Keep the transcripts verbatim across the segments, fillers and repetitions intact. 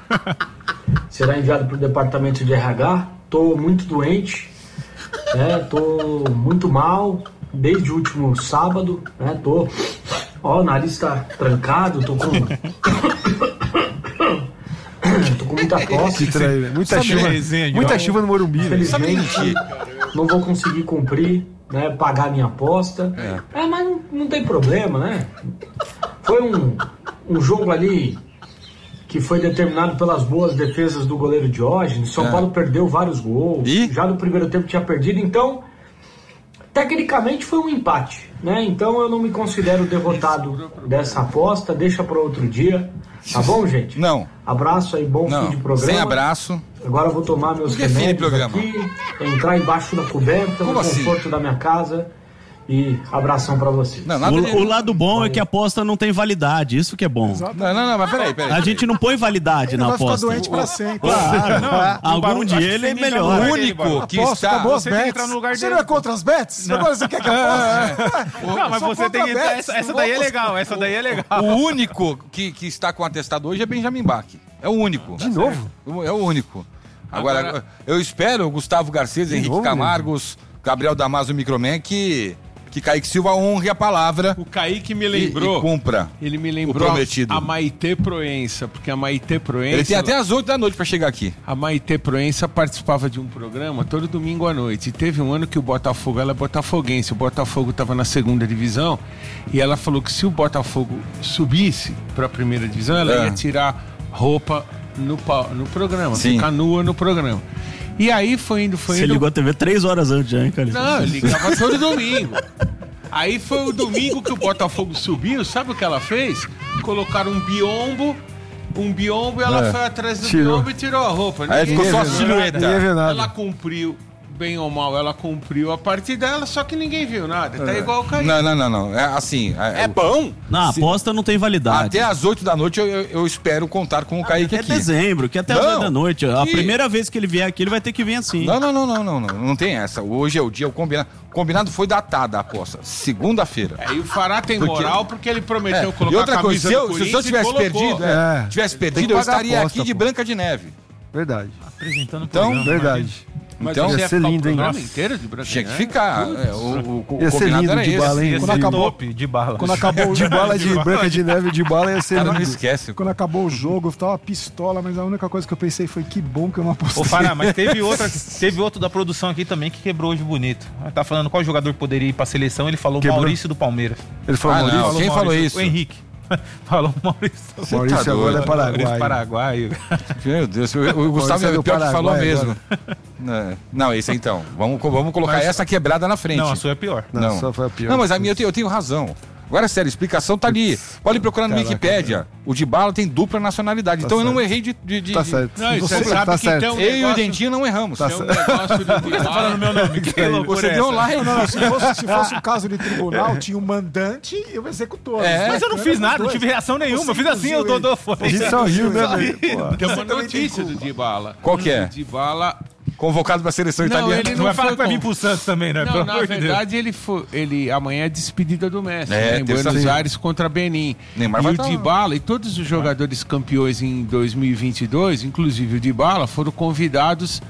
será enviado para o departamento de R H. Tô muito doente, né? Tô muito mal desde o último sábado, né? Tô, ó, o nariz tá trancado, tô com tô com muita tosse, muita chuva, resenha, muita chuva no Morumbi. Infelizmente, não vou conseguir cumprir, né? Pagar minha aposta. É, é mas não, não tem problema, né? Foi um, um jogo ali que foi determinado pelas boas defesas do goleiro Diógenes. São é. Paulo perdeu vários gols. E? Já no primeiro tempo tinha perdido. Então, tecnicamente foi um empate, né? Então eu não me considero derrotado dessa aposta. Deixa para outro dia. Tá bom, gente? Não. Abraço aí, bom não. fim de programa. Sem abraço. Agora eu vou tomar meus remédios aqui, entrar embaixo da coberta, Como no assim? conforto da minha casa. E abração pra você. Não, o, de... o lado bom é que a aposta não tem validade, isso que é bom. Não, não, não, mas peraí, peraí. A gente não põe validade ele na vai aposta. Ficar doente pra sempre. Claro, não, algum dia ele melhora. O único que aposta, está... Acabou as bets. No lugar você dele. Não é contra as bets? Não. Agora você quer que aposte? Não, mas você tem que... Bets, essa essa daí é legal, essa daí é legal. O único que, que está com atestado hoje é Benjamin Bach. É o único. De novo? É o único. Agora, Agora... eu espero o Gustavo Garcês, Henrique novo, Camargos, mesmo. Gabriel Damaso Microman que... que Kaique Silva honre a palavra. O Kaique me lembrou. E, e cumpra. Ele me lembrou o prometido. A Maitê Proença, porque a Maitê Proença. Ele tem até as oito da noite para chegar aqui. A Maitê Proença participava de um programa todo domingo à noite. E teve um ano que o Botafogo, ela é botafoguense, o Botafogo estava na segunda divisão. E ela falou que se o Botafogo subisse para a primeira divisão, ela é. ia tirar roupa no, no programa, Sim. ficar nua no programa. E aí foi indo, foi Você indo... ligou a T V três horas antes, hein, cara? Não, eu ligava todo domingo. Aí foi o domingo que o Botafogo subiu, sabe o que ela fez? Colocaram um biombo, um biombo e ela é. foi atrás do tirou. biombo e tirou a roupa. Aí ficou só a silhueta. Ela cumpriu, bem ou mal, ela cumpriu a parte dela, só que ninguém viu nada. Tá é. igual o Kaique. Não, não, não, não. É assim. É, é bom? Não, a aposta não tem validade. Até às oito da noite eu, eu, eu espero contar com o Kaique até aqui. Até dezembro, que até às oito da noite. A que... primeira vez que ele vier aqui, ele vai ter que vir assim. Não, não, não, não, não, não. Não tem essa. Hoje é o dia, o combinado. O combinado foi datada a aposta. Segunda-feira. É, e o Fará tem porque... moral porque ele prometeu é. colocar e outra a camisa coisa, se eu, do se eu tivesse perdido, é, é. tivesse perdido, eu estaria aposta, aqui de pô. Branca de Neve. Verdade. Apresentando o então, programa. Verdade. Mas então, ia ser lindo, hein? Inteiro de tinha que ficar. É, o, o, ia ser lindo de bala, hein? Quando acabou, de bala. Quando acabou de bala de Branca de Neve de bala ia ser cara, lindo. Não esquece. Quando acabou o jogo, eu tava pistola, mas a única coisa que eu pensei foi que bom que eu não apostei. Ô, Fará, mas teve outra, teve outro da produção aqui também que quebrou hoje bonito. Tá falando qual jogador poderia ir pra seleção, ele falou Quebrou? Maurício do Palmeiras. Ele falou ah, Maurício? Não, quem falou, falou Maurício, isso? O Henrique. Falou Maurício. Você Maurício tá agora é Paraguai. Paraguai. Meu Deus, o, o Gustavo é o pior que falou mesmo. Não, não, esse então. Vamos, vamos colocar mas, essa quebrada na frente. Não, a sua é pior. Não, não. a sua foi a pior. Não, mas a minha eu tenho, eu tenho razão. Agora, sério, a explicação tá ali. Pode procurar no Caraca, Wikipédia. Cara. O Dybala tem dupla nacionalidade. Tá então certo. Eu não errei de... de, de tá certo. Não, você, você sabe tá que certo. Tem um eu negócio... e o Dentinho não erramos. Tá tem um negócio de Dybala. Você tá falando meu nome. Que você é deu online. Não, não, se fosse, se fosse um caso de tribunal, tinha um mandante e o executor. É. Mas eu não fiz nada, não tive reação nenhuma. Você eu fiz assim, eu dou, dou foda. A gente só riu, né, velho? Tem uma notícia do Dybala. Qual que é? Dybala... Convocado pra seleção não, italiana. Ele não, não vai falar que vai vir pro Santos também, né? Não, Pelo na verdade, ele foi. Ele, amanhã é despedida do Messi, é, né, em Buenos sim. Aires contra Benin. Neymar e vai o tá Dybala e todos os jogadores campeões em dois mil e vinte e dois, inclusive o Dybala, foram convidados.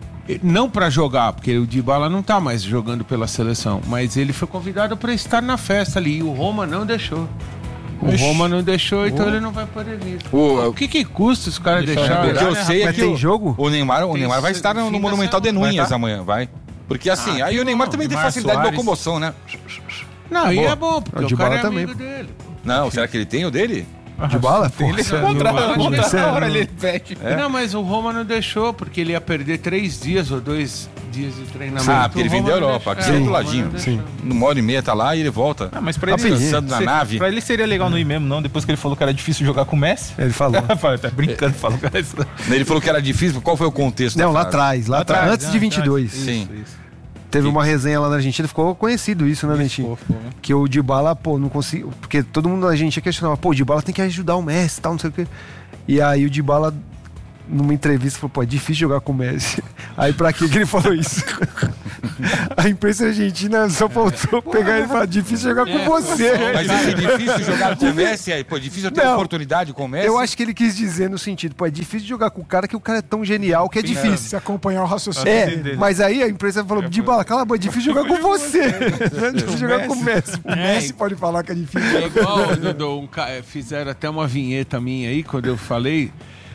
Não para jogar, porque o Dybala não tá mais jogando pela seleção, mas ele foi convidado para estar na festa ali. E o Roma não deixou. O Ixi. Roma não deixou, então oh. ele não vai poder vir. O, o que que custa os caras deixarem? O que eu sei é que tem jogo? O Neymar, o Neymar vai estar no, no Monumental de Núñez tá? amanhã, vai. Porque assim, ah, aí o Neymar também Neymar tem facilidade Soares. de locomoção, né? Não, é e é bom, porque o, o cara é também. amigo dele. Não, será que ele tem o dele? De bala? Pô, ele é contra hora ele pede. É? Não, mas o Roma não deixou, porque ele ia perder três dias ou dois dias de treinamento. Ah, porque ele vem da Europa, aqui é do ladinho. Sim. Numa hora e meia tá lá e ele volta. Ah, mas pra ele, descansando na se, nave. Pra ele seria legal não ir mesmo, não? Depois que ele falou que era difícil jogar com o Messi. Ele falou. Tá brincando, falou. Ele falou que era difícil, qual foi o contexto? Não, lá atrás, lá atrás, antes de vinte e dois. Sim. Teve uma resenha lá na Argentina, ficou conhecido isso, né, Dentinho? Que o Dybala, pô, não conseguiu. Porque todo mundo da Argentina questionava, pô, o Dybala tem que ajudar o Messi e tal, não sei o quê. E aí o Dybala, numa entrevista, falou, pô, é difícil jogar com o Messi. Aí pra que ele falou isso? A imprensa argentina só faltou pegar ele e falar, difícil jogar com você. Mas é difícil jogar com o Messi, aí, pô, difícil ter Não. oportunidade com o Messi. Eu acho que ele quis dizer no sentido, pô, é difícil jogar com o cara que o cara é tão genial que é difícil. Se acompanhar o raciocínio. É, mas aí a imprensa falou, de bala, cala a boca, é difícil jogar com você. Não é difícil jogar com o Messi. O Messi pode falar que é difícil. É igual, Dodô, um ca- fizeram até uma vinheta minha aí, quando eu falei,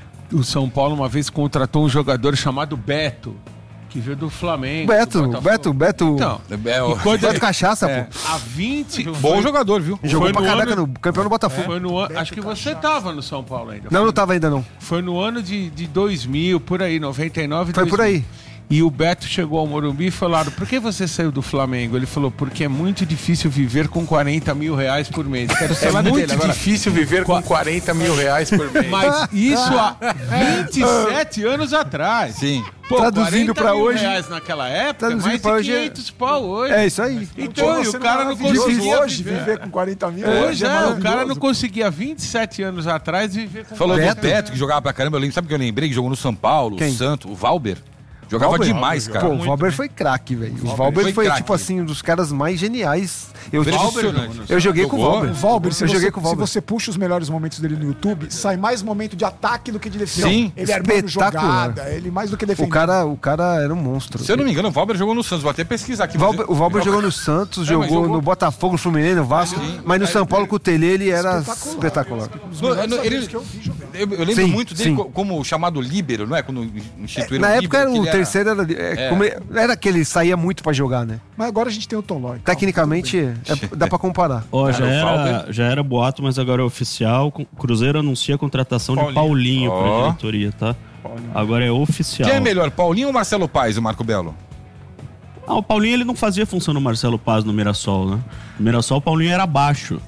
o São Paulo uma vez contratou um jogador chamado Beto, que veio do Flamengo. Beto, do Botafogo. Beto, Beto. Então, É, o- e quando Beto ele- Cachaça, É. pô. há vinte... Bom foi- jogador, viu? Jogou Foi pra no caraca ano- no campeão do Botafogo. Foi no ano, acho que você tava no São Paulo ainda. Não, não tava ainda não. Foi no ano de, de dois mil, por aí, noventa e nove, Foi dois mil. por aí. E o Beto chegou ao Morumbi e falaram, por que você saiu do Flamengo? Ele falou, porque é muito difícil viver com quarenta mil reais por mês. Quero É salário muito dele. Agora, difícil viver com quarenta mil reais por mês. mas isso há vinte e sete anos atrás. Sim. Pô, Traduzindo quarenta pra mil hoje- reais naquela época, Traduzindo mais pra de hoje é- quinhentos pau hoje. É isso aí. Então, e o sendo cara não maravilhoso conseguia hoje viver. viver com quarenta mil. Hoje é, o cara maravilhoso. não conseguia vinte e sete anos atrás viver com Falou Beto. do Beto, que jogava pra caramba. Eu lembro, sabe o que eu lembrei? Que jogou no São Paulo, Quem? o Santos, o Valber. Jogava Valber? demais, cara. Pô, o Valber foi craque, velho. O Valber foi foi, craque. tipo assim, um dos caras mais geniais. Eu, Impressionante. eu joguei com o Jogou? Valber. O Valber, se, eu você, joguei com o se Valber. você puxa os melhores momentos dele no YouTube, sai mais momento de ataque do que de defesa. Sim, ele armando espetacular. jogada, ele mais do que O defender. cara, o cara era um monstro. Se eu não me engano, o Valber jogou no Santos. Vou até pesquisar aqui. O Valber, mas- o Valber jogou no Santos, É, mas jogou, jogou- no Botafogo, no Fluminense, no Vasco, mas no São Paulo com o Telê ele era espetacular. Os No- melhores no- zagueiros ele- que eu vi jogando. Eu, eu lembro Sim, muito dele sim. co- como chamado líbero, não é? Quando instituíram Na o época era líbero, o que ele terceiro, era, é, É. como ele- era que ele saía muito pra jogar, né? Mas agora a gente tem o Tom Lloyd. Tecnicamente, é- dá pra comparar. Ó, já Cara, o era, Valber- já era boato, mas agora é oficial. O Cruzeiro anuncia a contratação de Paulinho Ó. pra diretoria, tá? Agora é oficial. Quem é melhor, Paulinho ou Marcelo Paes, o Marco Belo? Ah, o Paulinho ele não fazia função no Marcelo Paz no Mirassol, né? No Mirassol o Paulinho era baixo.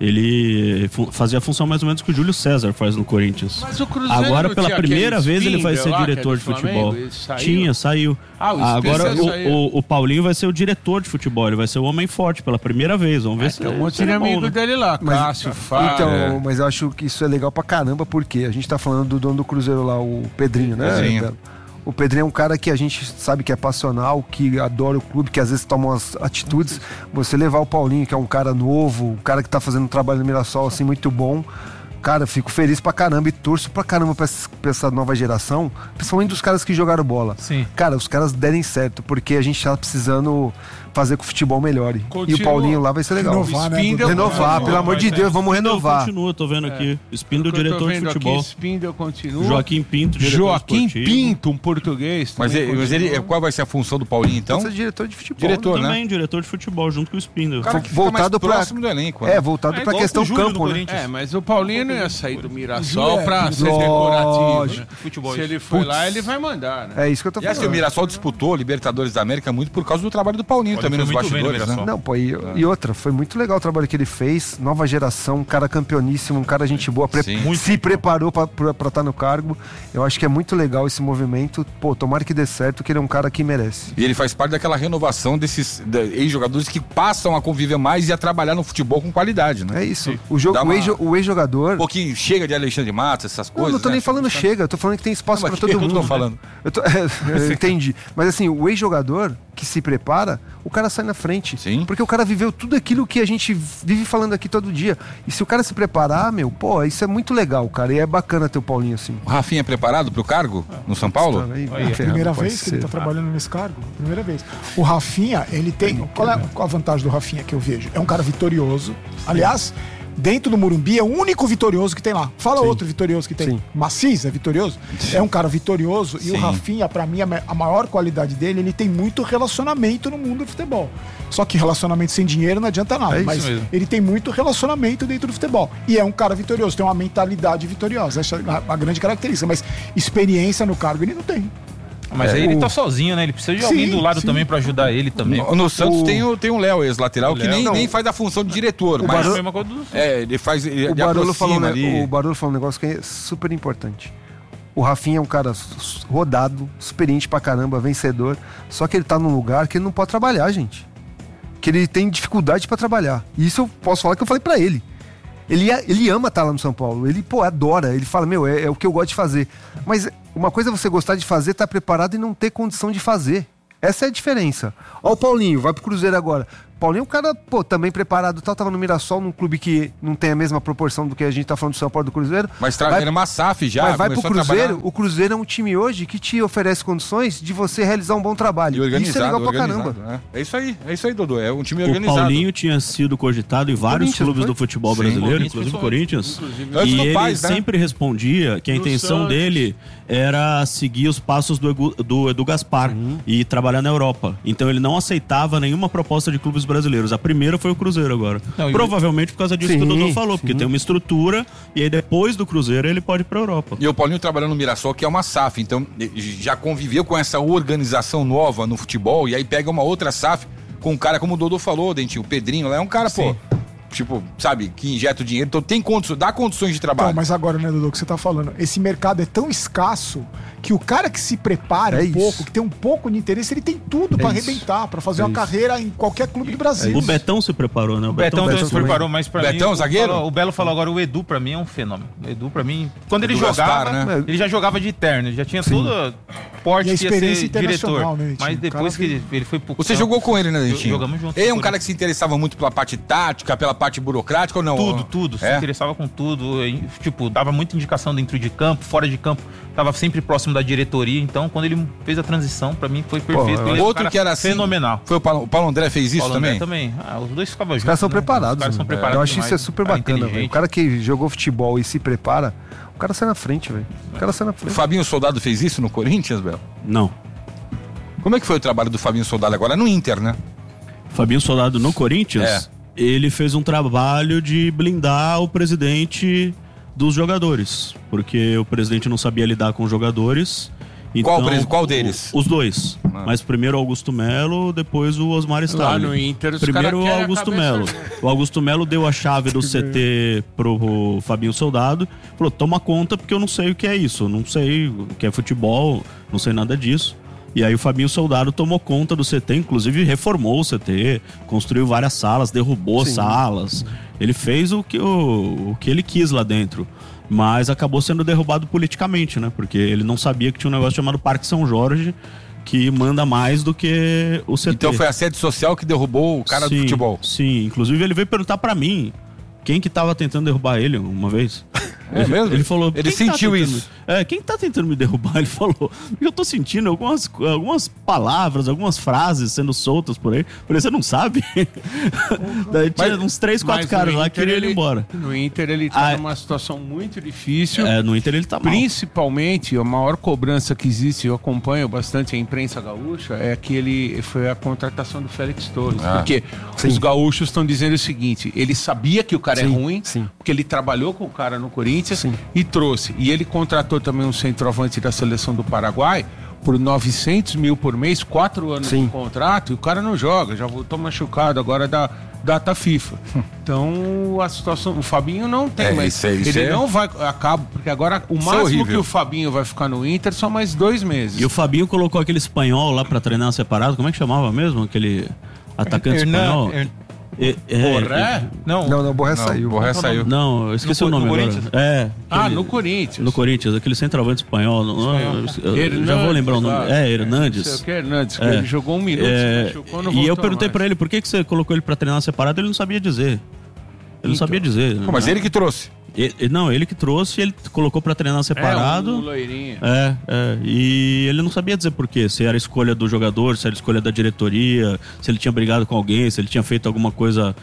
Ele fu- fazia a função mais ou menos que o Júlio César faz no Corinthians. Mas o Cruzeiro Agora, não pela tinha primeira aquele vez, ele vai ser Spindle lá, que é diretor do de futebol. Flamengo? Ele saiu? Tinha, saiu. Ah, o Agora Spencer o, saiu. o, o Paulinho vai ser o diretor de futebol, ele vai ser o homem forte pela primeira vez. Vamos ver se Tem um monte se de ele é bom, amigo né? dele lá, Mas- Cássio, Fábio. Então, é. mas eu acho que isso é legal pra caramba, porque a gente tá falando do dono do Cruzeiro lá, o Pedrinho, né? Pedrinho. Belo? O Pedrinho é um cara que a gente sabe que é passional, que adora o clube, que às vezes toma umas atitudes. Você levar o Paulinho, que é um cara novo, um cara que tá fazendo um trabalho no Mirassol, assim, muito bom. Cara, fico feliz pra caramba e torço pra caramba pra, essa- pra essa nova geração, principalmente dos caras que jogaram bola. Sim. Cara, os caras derem certo, porque a gente tá precisando fazer que o futebol melhore. E o Continua. Paulinho lá vai ser legal. Renovar, né, Spindle- Renovar, pelo amor de Deus, vamos Spindle renovar. continua, tô vendo aqui. Spindle, O que eu tô diretor de vendo futebol. Aqui, Spindle continua. Joaquim Pinto, diretor Joaquim esportivo. Pinto, um português. Mas, também ele, mas ele- continua. qual vai ser a função do Paulinho, então? Então, ser diretor de futebol. Diretor, né? Também, diretor de futebol, junto com o Spindle. O cara que fica voltado mais pra- próximo do elenco. né? É, voltado É pra igual questão com o Júlio campo, do né? Corinthians. É, mas o Paulinho não ia sair do Mirassol É, pra ser lógico. decorativo. Né? Futebol. Se ele for lá, ele vai mandar, né? É isso que eu tô E assim, o falando. Mirassol disputou Libertadores da América muito por causa do trabalho do Paulinho Paulinho também nos foi muito bem no bastidores, né? Mirassol. Não, pô, e, e outra, foi muito legal o trabalho que ele fez, nova geração, um cara campeoníssimo, um cara gente boa, pre- Sim. se Muito preparou pra estar no cargo. Eu acho que é muito legal esse movimento. Pô, tomara que dê certo, que ele é um cara que merece. E ele faz parte daquela renovação desses da- ex-jogadores que passam a conviver mais e a trabalhar no futebol com qualidade, né? É isso. O, jogo, Dá o, uma- ex, o ex-jogador. Um pouquinho chega de Alexandre Matos, essas Não, coisas. não tô né? nem falando chega, eu tô falando que tem espaço Não, pra mas todo que eu mundo. tô falando? Eu, tô- eu entendi. Mas assim, o ex-jogador que se prepara, o cara sai na frente. Sim. Porque o cara viveu tudo aquilo que a gente vive falando aqui todo dia. E se o cara se preparar, meu, pô, isso é muito legal, cara. E é bacana ter o Paulinho assim. O Rafinha é preparado pro cargo no São Paulo? Aí, É a ferrado, primeira pode vez que ele ser. tá trabalhando nesse cargo. Primeira vez. O Rafinha, ele tem. Qual é qual a vantagem do Rafinha que eu vejo? É um cara vitorioso. Aliás, dentro do Morumbi é o único vitorioso que tem lá. Fala outro vitorioso que tem. Sim. Macis é vitorioso? É um cara vitorioso. E Sim. o Rafinha, pra mim, a ma- a maior qualidade dele, ele tem muito relacionamento no mundo do futebol. Só que relacionamento sem dinheiro não adianta nada. É isso mas mesmo. ele tem muito relacionamento dentro do futebol. E é um cara vitorioso, tem uma mentalidade vitoriosa. Essa é a, a grande característica. Mas experiência no cargo ele não tem. Mas É, aí ele o- tá sozinho, né? Ele precisa de Sim, alguém do lado sim. também pra ajudar ele também. No, no Santos O- tem o tem um Léo, ex-lateral, que Léo. nem, Não. nem faz a função de diretor, Mas mas é a mesma coisa do... é, ele faz. Ele, O ele Barolo, falou, aproxima né, ali. o Barolo falou um negócio que é super importante. O Rafinha é um cara s- rodado, experiente pra caramba, vencedor. Só que ele tá num lugar que ele não pode trabalhar, gente. Que ele tem dificuldade pra trabalhar. E isso eu posso falar que eu falei pra ele. Ele, ele ama estar lá no São Paulo. Ele, pô, adora. Ele fala, meu, é, é o que eu gosto de fazer. Mas uma coisa é você gostar de fazer, estar preparado e não ter condição de fazer. Essa é a diferença. Ó o Paulinho, vai pro Cruzeiro agora. Paulinho é um cara, pô, também preparado e tal, tava no Mirassol, num clube que não tem a mesma proporção do que a gente tá falando do São Paulo do Cruzeiro. Mas tra... era uma S A F já, mas vai pro Cruzeiro, trabalhar... o Cruzeiro é um time hoje que te oferece condições de você realizar um bom trabalho. E isso é legal pra caramba. Né? É isso aí, é isso aí, Dodô, é um time o organizado. O Paulinho tinha sido cogitado em vários clubes do futebol Sim, brasileiro, inclusive o Corinthians. Inclusive. E ele Paz, né? sempre respondia que a do intenção Santos. dele era seguir os passos do Edu, do Edu Gaspar uhum. e trabalhar na Europa. Então ele não aceitava nenhuma proposta de clubes brasileiros. A primeira foi o Cruzeiro agora. Não, Provavelmente por causa disso sim, que o Dodô falou, porque sim. tem uma estrutura e aí depois do Cruzeiro ele pode ir pra Europa. E o Paulinho trabalhando no Mirassol, que é uma S A F, então já conviveu com essa organização nova no futebol e aí pega uma outra S A F com um cara como o Dodô falou, Dentinho, o Pedrinho, lá é um cara, sim. pô... Tipo, sabe, que injeta o dinheiro, então tem condições, dá condições de trabalho. Então, mas agora, né, Dudu, que você tá falando, esse mercado é tão escasso que o cara que se prepara é um isso. pouco, que tem um pouco de interesse, ele tem tudo é pra isso. arrebentar, pra fazer é uma isso. carreira em qualquer clube do Brasil. É o Betão se preparou, né? O Betão, Betão, Betão se preparou, mas pra Betão, mim... Betão, zagueiro? O, o Belo falou agora, o Edu pra mim é um fenômeno. O Edu pra mim... Quando ele Edu jogava, Gaspar, né? ele já jogava de terno, ele já tinha toda porte e a que ia experiência ser diretor. Né, mas depois que ele, ele foi pro Você campo, jogou com ele, né, Dentinho? Jogamos junto. Ele é um cara que se interessava muito pela parte tática, pela parte burocrática ou não? Tudo, tudo. É? Se interessava com tudo. Tipo, dava muita indicação dentro de campo, fora de campo. Tava sempre próximo da diretoria. Então, quando ele fez a transição, pra mim foi perfeito. Pô, outro que era assim, fenomenal. Foi o Paulo, o Paulo André fez isso Paulo também? André também. Ah, os dois ficavam juntos. Os caras são né? preparados. Os caras são preparados. Eu acho demais. isso é super bacana, velho. O cara que jogou futebol e se prepara, o cara sai na frente, velho. O cara sai na frente. O Fabinho Soldado fez isso no Corinthians, Bel? Não. Como é que foi o trabalho do Fabinho Soldado agora? No Inter, né? Fabinho Soldado no Corinthians? É. Ele fez um trabalho de blindar o presidente dos jogadores, porque o presidente não sabia lidar com os jogadores. Então, qual, qual deles? O, os dois. Ah. Mas primeiro o Augusto Melo, depois o Osmar Stalin. Lá no Inter, os primeiro o Augusto Melo. O Augusto Melo deu a chave do C T pro Fabinho Soldado. Falou, toma conta porque eu não sei o que é isso. Eu não sei o que é futebol, não sei nada disso. E aí o Fabinho Soldado tomou conta do C T, inclusive reformou o C T, construiu várias salas, derrubou Sim. salas. Ele fez o que, o, o que ele quis lá dentro. Mas acabou sendo derrubado politicamente, né? Porque ele não sabia que tinha um negócio chamado Parque São Jorge, que manda mais do que o C T. Então foi a sede social que derrubou o cara sim, do futebol. Sim, inclusive ele veio perguntar pra mim quem que tava tentando derrubar ele uma vez. É mesmo? Ele falou, ele sentiu tá isso. Me... É, quem tá tentando me derrubar? Ele falou, eu tô sentindo algumas, algumas palavras, algumas frases sendo soltas por aí. Eu falei, você não sabe? Daí tinha uns três, quatro caras lá que queriam ele ir embora. No Inter ele tá ah, numa situação muito difícil. É, no Inter ele tá mal. Principalmente, a maior cobrança que existe, eu acompanho bastante a imprensa gaúcha, é que ele foi a contratação do Félix Torres. Ah, porque sim. os gaúchos estão dizendo o seguinte, ele sabia que o cara sim, é ruim, sim. porque ele trabalhou com o cara no Corinthians, Sim. e trouxe. E ele contratou também um centroavante da seleção do Paraguai por novecentos mil por mês, quatro anos Sim. de contrato, e o cara não joga, já voltou machucado agora da data FIFA. Então a situação, o Fabinho não tem, é, mas isso é, isso ele é... não vai acaba, porque agora o máximo é que o Fabinho vai ficar no Inter são mais dois meses. E o Fabinho colocou aquele espanhol lá pra treinar separado, como é que chamava mesmo? Aquele atacante Hernan, espanhol? Her... É, é, Borré? Não, não, não, Borré saiu. Borré saiu. Não, eu esqueci no, o nome no agora. Corinthians? É. Ah, aquele, no Corinthians. No Corinthians, aquele centroavante espanhol. Não, eu, eu já vou lembrar o nome. Ah, é, Hernandes. Não sei o que é Hernandes, é, ele jogou um minuto, é, se machucou, não E eu perguntei mais. pra ele, por que, que você colocou ele pra treinar separado? Ele não sabia dizer. Ele então, não sabia dizer. Pô, mas né? ele que trouxe. Ele, não, ele que trouxe, ele colocou pra treinar separado. É, um loirinho. É, é, e ele não sabia dizer por quê. Se era escolha do jogador, se era escolha da diretoria, se ele tinha brigado com alguém, se ele tinha feito alguma coisa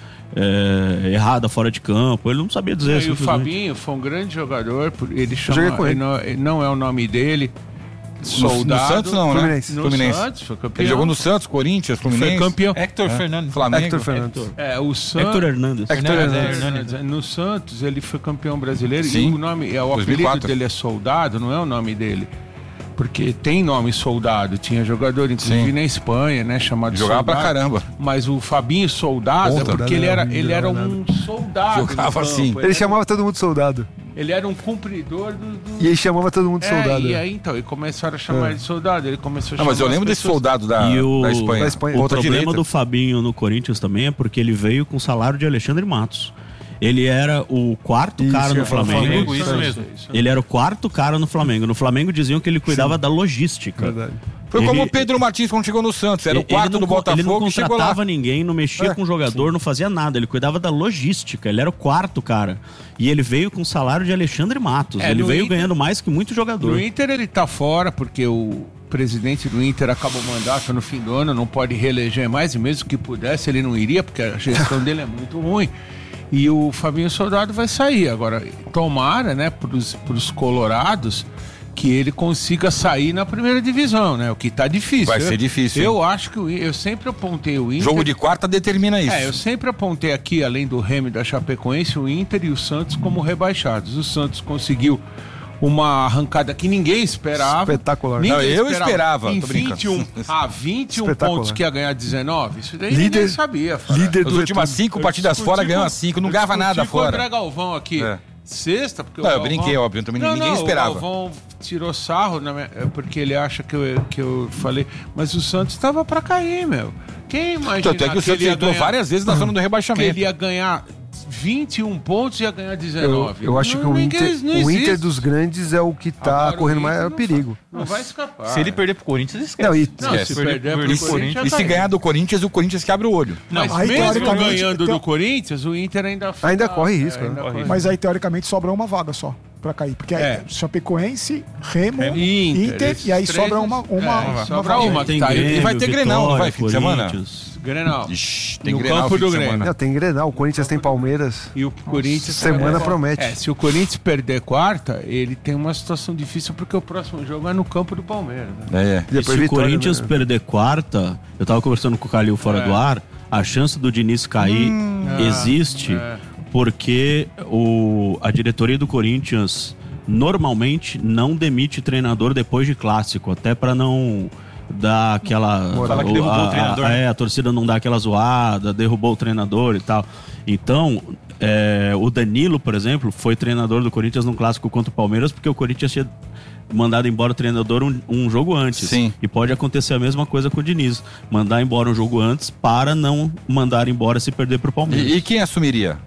é, errada fora de campo. Ele não sabia dizer. É, e o Fabinho foi um grande jogador, ele chama, com ele. Não, não é o nome dele. Soldado. No, no Santos não, Fluminense. né? No Fluminense. Santos, foi campeão. Ele jogou no Santos, Corinthians, Fluminense. Foi campeão. Hector é. Fernandes. Flamengo. Hector Fernandes. É, o Santos. Hector Hernandes. Hector Hernandes. Hernandes. No Santos ele foi campeão brasileiro. Sim. E o nome, é, o dois mil e apelido quatro. dele é Soldado, não é o nome dele. Porque tem nome Soldado, tinha jogador inclusive Sim. na Espanha, né, chamado Jogava Soldado. pra caramba. Mas o Fabinho Soldado Ponta. é porque ele era, ele era um soldado. Jogava no campo. assim. Ele era, chamava todo mundo soldado. Ele era um cumpridor do... do... E ele chamava todo mundo É, soldado. e aí então, e começaram a chamar É. ele de soldado, ele começou a Não, chamar mas eu as lembro desse pessoas- soldado da, E o, da Espanha. da Espanha. O Outra problema direita. do Fabinho no Corinthians também é porque ele veio com o salário de Alexandre Matos. Ele era o quarto Isso, cara eu no ia falar, Flamengo. Flamengo, isso mesmo. Ele era o quarto cara no Flamengo. No Flamengo diziam que ele cuidava Sim. da logística. Verdade. Foi Ele- como o Pedro Martins quando chegou no Santos. Era o Ele quarto não do co- Ele não Botafogo e chegou lá. contratava ninguém, não mexia É, com o jogador, não fazia nada. Ele cuidava da logística. Ele era o quarto cara. E ele veio com o salário de Alexandre Matos. É, ele no veio Inter- ganhando mais que muito jogador. No Inter ele tá fora porque o presidente do Inter acabou o mandato no fim do ano, não pode reeleger mais, e mesmo que pudesse ele não iria, porque a gestão dele é muito ruim. E o Fabinho Soldado vai sair. Agora, tomara, né, pros, pros colorados, que ele consiga sair na primeira divisão, né? O que tá difícil. Vai Eu- ser difícil, Eu acho que o, I- eu sempre apontei o Inter... Jogo de quarta determina isso. É, eu sempre apontei aqui, além do Remo e da Chapecoense, o Inter e o Santos como rebaixados. O Santos conseguiu uma arrancada que ninguém esperava. Espetacular. Ninguém Não, eu esperava, Em tô brincando. vinte e um, ah, vinte e um Espetacular. pontos que ia ganhar dezenove. Isso daí Líder- ninguém sabia. Fara. líder As do últimas retorno. cinco partidas Eu fora discuti ganhou com- as cinco, não eu ganhava discuti nada com o fora. André Galvão aqui. É. Sexta, porque Não, o eu Galvão... brinquei, óbvio, também não, ninguém não, esperava. O Galvão tirou sarro, na minha- porque ele acha que eu, que eu falei. Mas o Santos estava para cair, meu. Quem imagina Tanto é que o Santos ele ia entrou ganhar- várias vezes na zona do que rebaixamento. ele ia ganhar vinte e um pontos e ia ganhar Eu, dezenove. eu acho Não, que o ninguém- Inter, não o Inter existe. dos grandes é o que tá Agora o correndo Inter maior não perigo. Não vai escapar. Se ele perder pro Corinthians, esquece. Não, e, Não, Esquece. se perder pro Perder E, pro Corinthians... e já se tá. ganhar do Corinthians, o Corinthians que abre o olho. Mas Aí, mesmo teoricamente, ganhando então- do Corinthians, o Inter ainda... Ainda corre risco, ainda né? corre Mas aí, teoricamente, sobra uma vaga só pra cair. Porque é, É. Chapecoense, Remo, E Inter, Inter, e aí esses sobra três- uma, uma, é, uma sobra vaga. uma. Tem Tá aí. Grêmio, E vai ter Grenal, não vai, Vitória, fim de semana? Corinthians. Grenal. Ixi, tem No Grenal campo fim de do semana. Grêmio. Não, tem Grenal, o Corinthians tem Palmeiras. E o Corinthians... Semana é, promete. É, se o Corinthians perder quarta, ele tem uma situação difícil porque o próximo jogo é no campo do Palmeiras. Né? É. E Depois se o Vitória, Corinthians né? perder quarta, eu tava conversando com o Calil fora É. do ar, a chance do Diniz cair existe é. porque o, a diretoria do Corinthians normalmente não demite treinador depois de clássico, até pra não dar aquela... Falar que derrubou a, o treinador, a, né? é, a torcida não dá aquela zoada, derrubou o treinador e tal. Então, é, o Danilo, por exemplo, foi treinador do Corinthians num clássico contra o Palmeiras porque o Corinthians tinha mandado embora o treinador um, um jogo antes. Sim. E pode acontecer a mesma coisa com o Diniz. Mandar embora um jogo antes para não mandar embora se perder pro Palmeiras. E, e quem assumiria?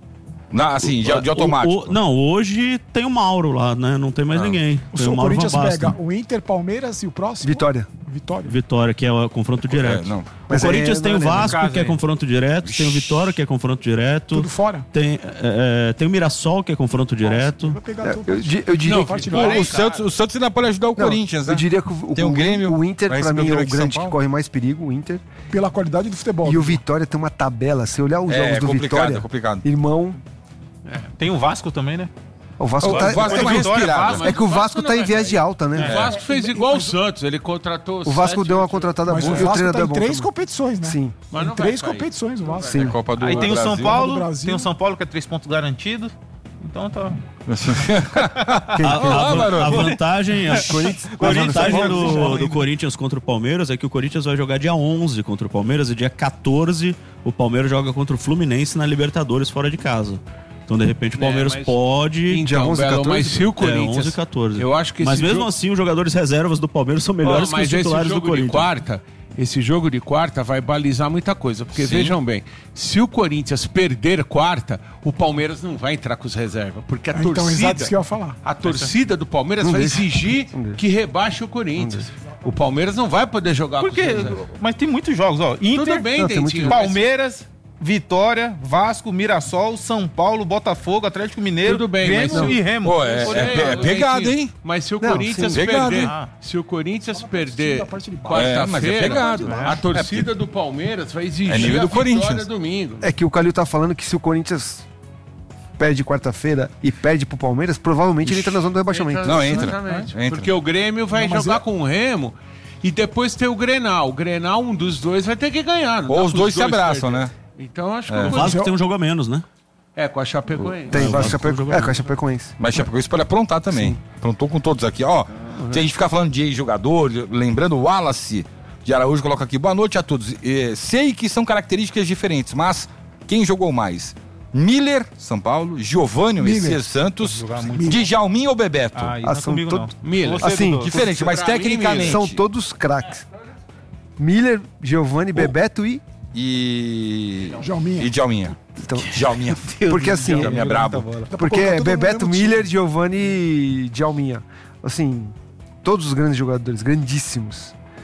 Na, assim, de, de O- automático. o- não, hoje tem o Mauro lá, né? Não tem mais Ah. ninguém. O Tem seu o Mauro Corinthians Van Basten. pega o Inter, Palmeiras e o próximo? Vitória. Vitória. Vitória, que é o confronto direto. É, não. O Mas Corinthians aí tem não o é Vasco, casa que é aí. confronto direto. Tem o Vitória, que é confronto direto. Tudo fora? Tem, é, é, tem o Mirassol, que é confronto direto. Vai pegar É, tudo. eu, di- eu diria Não, que, parte Pô, o, Santos, o Santos ainda pode ajudar o não, Corinthians, né? eu diria que o, Tem o Grêmio, o Inter, vai pra receber mim, o é o Grêmio de grande São que Paulo. corre mais perigo, o Inter. Pela qualidade do futebol. E o Vitória tem uma tabela. Se olhar os É, jogos do complicado, Vitória, é complicado. irmão, Tem o Vasco também, né? o Vasco O tá. Vasco é uma Vitória, respirada. Vasco, É que o o Vasco Vasco não tá em vai viés de alta, né? O Vasco fez igual o Santos, ele contratou... O Vasco sete- deu uma contratada Mas o boa e o Vasco treinador tá é em bom. três também. competições, né? Sim. Mas Em não vai três cair. competições o Vasco. Sim. É Copa do Aí tem o São Brasil. Paulo, do Brasil. tem o São Paulo que é três pontos garantidos. Então tá. Quem- A, a- Olá, garoto. a vantagem, a, Corinthians- a vantagem Corinthians- do, do Corinthians contra o Palmeiras é que o Corinthians vai jogar dia onze contra o Palmeiras e dia quatorze o Palmeiras joga contra o Fluminense na Libertadores fora de casa. Então, de repente, o Palmeiras É, mas- pode... Dia Então, onze e Belo, quatorze? mas se o É, Corinthians... onze e quatorze. Eu acho que Mas esse mesmo jogo- assim, os jogadores reservas do Palmeiras são melhores Ó, que mas os esse titulares do jogo de Corinthians. quarta, esse jogo de quarta vai balizar muita coisa, porque Sim. vejam bem, se o Corinthians perder quarta, o Palmeiras não vai entrar com os reservas, porque a Então, torcida, exato isso que eu ia falar. a torcida do Palmeiras Não vai deixa. exigir Não deixa. que rebaixe o Corinthians. O Palmeiras não vai poder jogar Porque, com os reservas. mas tem muitos jogos, ó. Inter, Tudo bem, Não, tem muito Dentinho. jogo. mas- Palmeiras, Vitória, Vasco, Mirassol, São Paulo, Botafogo, Atlético Mineiro, Tudo bem, Grêmio mas- e Remo. Pô, é, Olha, é, é pegado, Dentinho, hein? Mas se o Não, Corinthians sim. Pegado, perder, hein? se o Corinthians perder da parte de baixo. É, mas é quarta-feira, pegado. a torcida do Palmeiras vai exigir É nível a do vitória Corinthians. domingo. É que o Calil tá falando que se o Corinthians perde quarta-feira e perde pro Palmeiras, provavelmente ele entra na zona do rebaixamento. Não, entra. Exatamente. Entra. Porque o Grêmio vai Não, mas jogar é- com o Remo e depois tem o Grenal. O Grenal, um dos dois vai ter que ganhar. não dá Ou os pros dois se abraçam, perder. né? Então acho que É. o O Corinthians... Vasco tem um jogo a menos, né? É, com a Chapecoense. Tem, Ah, o vai Vasco Chapeco... jogou é, bem. com a Chapecoense. Mas Chapecoense pode aprontar também. Aprontou com todos aqui. Ó, se a gente ficar falando de jogador, lembrando o Wallace de Araújo, coloca aqui. Boa noite a todos. Eh, sei que são características diferentes, mas quem jogou mais? Miller, São Paulo, Giovânio, Miller. Messias Santos, Jogar muito. Djalminha ou Bebeto? Ah, isso Ah, não é são comigo, todos- não. Miller. Você, Assim, Dudu. Diferente, mas Pra mim, tecnicamente. São todos craques. Miller, Giovanni, Bebeto e. E. Jalminha. E Djalminha. Então, Djalminha. porque assim. Djalminha é brabo. Porque colocar é todo mundo Bebeto, no mesmo Miller, time. Giovanni e Djalminha. Assim, todos os grandes jogadores, grandíssimos.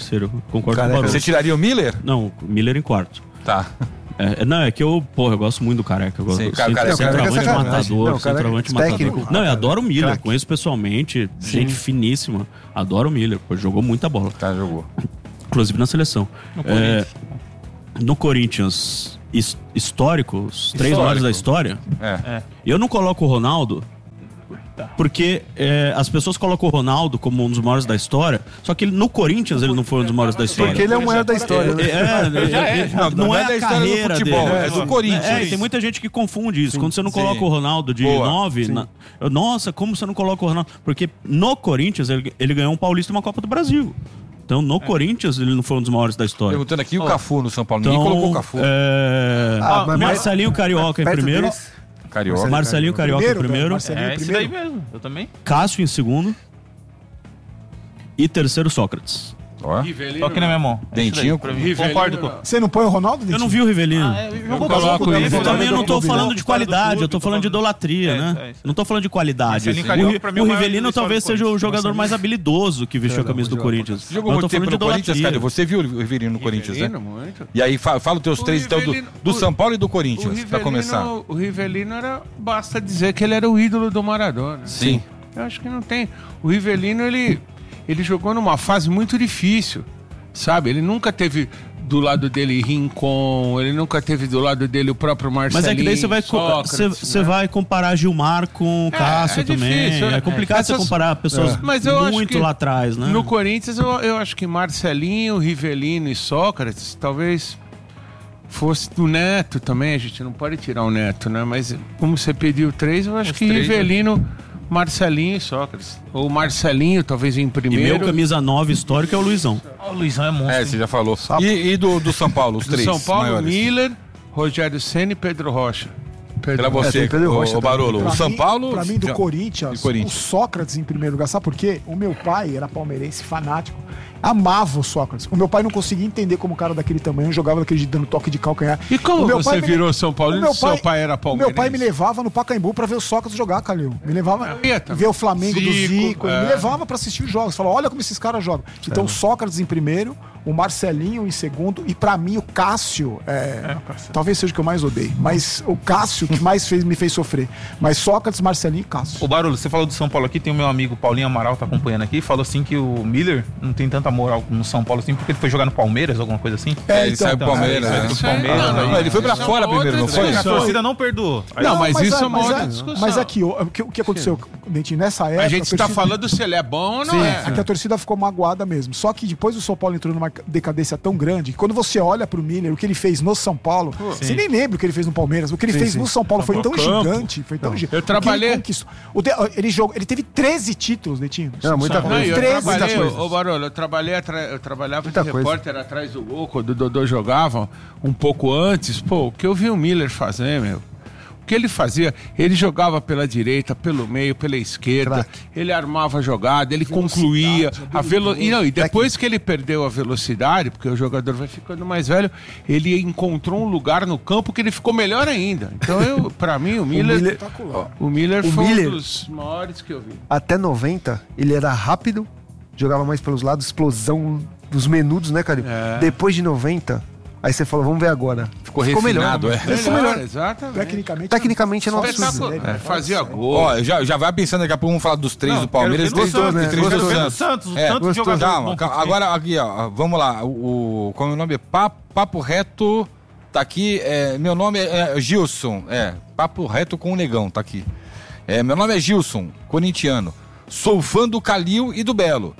terceiro. Concordo Caneca. com o Barroso. Você tiraria o Miller? Não, o Miller em quarto. Tá. É, não, é que eu, porra, eu gosto muito do Careca. Eu gosto Sim, do cara, centro- Careca- centroavante Careca é sacanagem. matador, Não, Careca centroavante é matador. técnico. Não, eu adoro o Miller, Craque. conheço pessoalmente, gente finíssima. Adoro o Miller, pô, jogou muita bola. Tá, jogou. Inclusive na seleção. No É, Corinthians. no Corinthians his- histórico, os três Histórico. maiores da história, É. eu não coloco o Ronaldo porque é, as pessoas colocam o Ronaldo como um dos maiores da história, só que ele, no Corinthians ele não foi um dos maiores da história. Porque ele é um era da história, né? É, é, é, Não, não, não é é da a história do carreira futebol, dele. é do Corinthians. É, e tem muita gente que confunde isso. Quando você não coloca Sim. o Ronaldo de Boa. nove, na- nossa, como você não coloca o Ronaldo? Porque no Corinthians ele, ele ganhou um Paulista e uma Copa do Brasil. Então no Corinthians ele não foi um dos maiores da história. Perguntando aqui o Cafu no São Paulo. Então, Ninguém colocou o Cafu. é, Ah, mas- Marcelinho Carioca em Perto primeiro. deles, Carioca. Marcelinho Carioca Primeiro, em primeiro. Marcelinho É, esse primeiro. daí mesmo. Eu também. Cássio em segundo. E terceiro, Sócrates. Ó. Só que na minha mão. É isso daí, Dentinho pra mim. Rivelino, Concordo com... Você não põe o Ronaldo, Eu não vi o Rivelino. Ah, é, jogou coloco bastante ele. tempo, Eu né? também não tô Jogou falando de fora do qualidade, clube, eu tô falando de idolatria, É, né? é isso. Não tô falando de qualidade. Marcelinho O, Carioca, Ri- pra mim, é o o maior Rivelino da história talvez do seja o Corinthians. jogador mais habilidoso que vestiu a camisa do Corinthians. Jogou Mas eu muito tô tempo falando no de Corinthians, idolatria. cara. Você viu o Rivelino no Corinthians, né? Rivelino, muito. E aí, fa- fala os teus O três, então, do, Rivelino- do o- São Paulo e do O Corinthians, pra Rivelino, começar. o Rivelino era. Basta dizer que ele era o ídolo do Maradona. Sim. Eu acho que não tem. O Rivelino, ele, ele jogou numa fase muito difícil, sabe? Ele nunca teve do lado dele Rincon, ele nunca teve do lado dele o próprio Marcelinho. Mas é que daí você vai, co- Sócrates, você, você né? vai comparar Gilmar com É, Cássio é também. difícil, é é. complicado você Essas- comparar pessoas Mas eu acho muito que lá atrás, né? No Corinthians, eu, eu acho que Marcelinho, Rivelino e Sócrates, talvez fosse do Neto também. A gente não pode tirar o Neto, né? Mas como você pediu três, eu acho Os que três, né? Rivelino, Marcelinho e Sócrates. Ou Marcelinho, talvez em E primeiro. meu camisa nove histórico é o Luizão. Ah, o Luizão é monstro. É, você já falou. E, e do, do São Paulo, os Do três São Paulo, maiores? Miller, Rogério Ceni e Pedro Rocha. Pedro Pra Rocha. você, É, tem Pedro o, Rocha o Barolo. Pra O São mim- Paulo... Pra mim, do já- Corinthians, do Corinthians. o Sócrates em primeiro lugar. Sabe por quê? O meu pai era palmeirense fanático. Amava o Sócrates. O meu pai não conseguia entender como um cara daquele tamanho jogava daquele jeito, dando toque de calcanhar. E como O meu você pai me- virou São Paulino o meu se seu pai era O palmeirense? meu pai me levava no Pacaembu pra ver o Sócrates jogar, Calil. Me levava Eu ia também. ver o Flamengo do Zico, Zico. Ele é. me levava pra assistir os jogos. Falava, olha como esses caras jogam. Então, o Sócrates em primeiro, o Marcelinho em segundo e pra mim o Cássio, é, talvez seja o que eu mais odeio, mas o Cássio que mais fez, me fez sofrer. Mas Sócrates, Marcelinho e Cássio. Ô Barulho, você falou do São Paulo aqui, tem o meu amigo Paulinho Amaral, tá acompanhando aqui, falou assim que o Miller não tem tanta moral no São Paulo assim, porque ele foi jogar no Palmeiras, alguma coisa assim. É, ele saiu do então, Palmeiras, é, né? ele Isso saiu aí, do Palmeiras, não, aí- não, ele foi pra Isso é fora uma primeiro, não outra foi? A discussão. torcida não perdoou. Aí- Não, mas isso é uma mas outra discussão. Mas aqui, o, o que, o que aconteceu, Dentinho, nessa época... A gente está torcida- falando se ele é bom ou não Sim, é. é que a torcida ficou magoada mesmo. Só que depois o São Paulo entrou numa decadência tão grande que quando você olha pro Miller, o que ele fez no São Paulo, você nem lembra o que ele fez no Palmeiras. O que ele Sim, fez sim. no São Paulo foi No tão campo. gigante, foi tão gigante. Eu trabalhei- Ele, conquistou. O de- ele, jogou, ele teve treze títulos, Dentinho. Não, muita São Paulo. coisa. Não, eu treze trabalhei, coisas. ô Barolo, eu trabalhei atra- eu trabalhava Muita de coisa. repórter atrás do gol, quando o Dodô jogava um pouco antes. Pô, o que eu vi o Miller fazer, meu? O que ele fazia? Ele jogava pela direita, pelo meio, pela esquerda, Craque. ele armava a jogada, ele concluía. A velo... e, não, e depois que ele perdeu a velocidade, porque o jogador vai ficando mais velho, ele encontrou um lugar no campo que ele ficou melhor ainda. Então, eu, pra mim, o Miller, Miller- o Miller O foi Miller- um dos maiores que eu vi. Até noventa, ele era rápido, jogava mais pelos lados, explosão dos menudos, né, cara? É. Depois de noventa, aí você falou, vamos ver agora. Ficou refinado, melhor. é. Ficou melhor. Exatamente. Tecnicamente, Tecnicamente é um Espetacular. absurdo. É, fazia gol. Ó, já, já vai pensando daqui a pouco, vamos falar dos três Não, do Palmeiras e quero três ver do do, Santos, e três né? do Quero ver do Santos. Santos, o É, tanto de jogador calma, bom calma. que tem. Agora aqui, ó, vamos lá. O, o, como é o nome? Papo, Papo Reto tá aqui. É, meu nome é, é Gilson. É, Papo Reto com o Negão, tá aqui. É, meu nome é Gilson, corintiano. Sou fã do Calil e do Belo.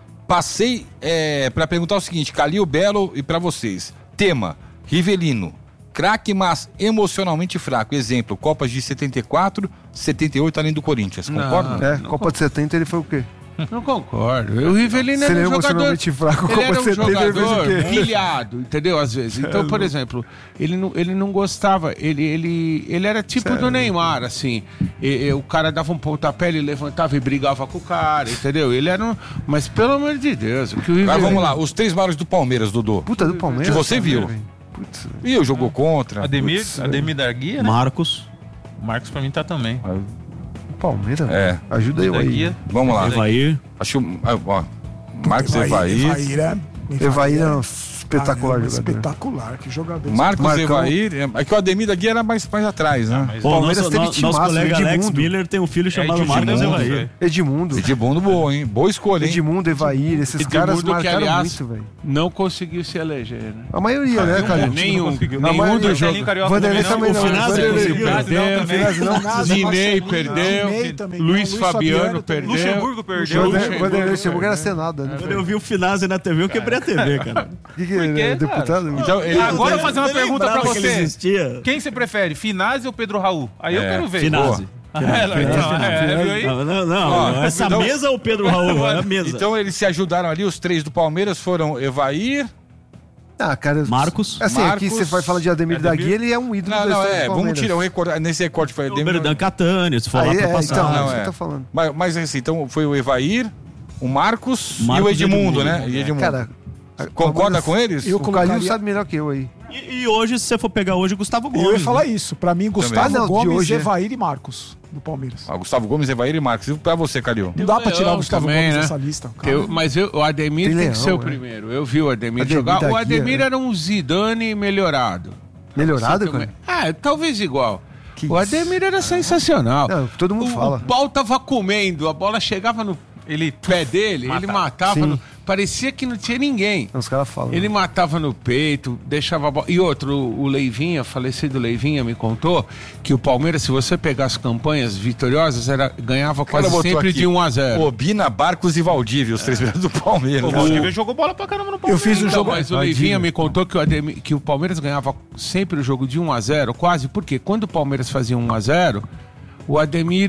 Passei é, para perguntar o seguinte: Calil, Belo e pra vocês. Tema: Rivelino. Craque, mas emocionalmente fraco. Exemplo: Copas de setenta e quatro, setenta e oito, além do Corinthians. Concorda? Não. É, Copa de setenta ele foi o quê? Não concordo. O Rivelino Se era ele é um jogador... emocionalmente fraco, ele Copa era de um setenta ele fez o jogador quê? pilhado, entendeu? Às vezes. Então, por exemplo, ele não, ele não gostava... Ele, ele, ele era tipo do Neymar, assim. E, e, o cara dava um pontapé, ele levantava e brigava com o cara, entendeu? Ele era um... Mas, pelo amor de Deus, o que o Rivelino... Mas vamos lá, os três maiores do Palmeiras, Dodô. Puta do Palmeiras. Que você viu. Palmeiras, velho. Putz, E eu jogou contra. Ademir, Putz, Ademir da Guia, né? Marcos, O Marcos pra mim tá também. o Palmeiras, É. velho. Ajuda eu Da aí. Guia. Vamos lá. Evair. Acho. ah, Ó, Marcos Evair. Evair, né? Evair, não, Espetacular Caramba, jogador. Espetacular, que jogador. Marcos Marcão. Evair. É que o Ademir da Guia era mais, mais atrás, né? Mas Pô, Palmeiras nosso, teve no- timaço, nosso colega Alex Edmundo. Miller tem um filho chamado Edmundo, Marcos Evair. velho. Edmundo. Edmundo boa, hein? Boa escolha, hein? Edmundo, Evair, esses Edmundo, caras que, marcaram aliás, muito, velho. não conseguiu se eleger, né? A maioria, né, cara? Nenhum, conseguiu. nenhum Mas- dos Marcelinho jogos. Carioca Vanderlei também não. O Finazzi Vanderlei conseguiu. Perdeu, Finazzi não. Dinei Marcelinho, perdeu, Dinei também, Luiz Luiz Fabiano Fabiano perdeu. Luxemburgo perdeu. Vanderlei Vanderlei Luxemburgo Luxemburgo era Senado, né? Quando eu vi o Finazzi na T V, eu quebrei a T V, cara. Que que ele é? quê, cara? Deputado? Então, ele, Agora eu vou fazer uma Eu pergunta pra lembrava que ele você. existia. Quem você prefere, Finazzi ou Pedro Raul? Aí eu É, quero ver. Finazzi. É, não, então, é, viu aí? Não, não, não. Ó, essa então- mesa ou o Pedro Raul? É a mesa. então eles se ajudaram ali, os três do Palmeiras foram Evair. Ah, cara. Marcos. Assim, aqui Marcos- você vai falar de Ademir da Guia, ele é um ídolo Não, da não, história é. do Vamos Palmeiras. tirar um recorte. Nesse recorte foi O Berdan Catani, se for lá Aí, pra é, passar. então, Não, é isso que é. eu tô falando. Mas, mas assim, então foi o Evair, o Marcos, e Marcos o e Edmundo, Edmundo, né? E Edmundo. Cara, Concorda Palmeiras- com eles? Eu O Calil colocaria- sabe melhor que eu aí. E, e hoje, se você for pegar hoje, Gustavo Gomes. Eu ia falar né? isso. Pra mim, Gustavo Ah, não, de Gomes, hoje é- Evair e Marcos, do Palmeiras. Ah, Gustavo Gomes, Evair e Marcos. E pra você, Calil? Não dá pra tirar o Leão Gustavo também, Gomes né? dessa lista. cara. Eu- mas eu- o Ademir Tem tem, Leão, que ser o é. primeiro. Eu vi o Ademir, Ademir jogar. da O Ademir Guia, era um Zidane melhorado. Melhorado, Você também- cara? Ah, talvez igual. Que o Ademir era sensacional. Não, todo mundo o, fala. O pau tava comendo, a bola chegava no Ele pé dele, ele matava. Sim. no- parecia que não tinha ninguém. Os caras falam. Ele matava no peito, deixava a bola. E outro, o Leivinha, falecido Leivinha, me contou que o Palmeiras, se você pegar as campanhas vitoriosas, era, ganhava quase botou sempre aqui, de um a zero. Obina, Barcos e Valdívia, os três primeiros do Palmeiras. O Valdívia jogou bola pra caramba no Eu Palmeiras. fiz um Então, jogo. mas o Leivinha me contou que o, Ademir- que o Palmeiras ganhava sempre o jogo de um a zero, quase, porque quando o Palmeiras fazia um a zero, o Ademir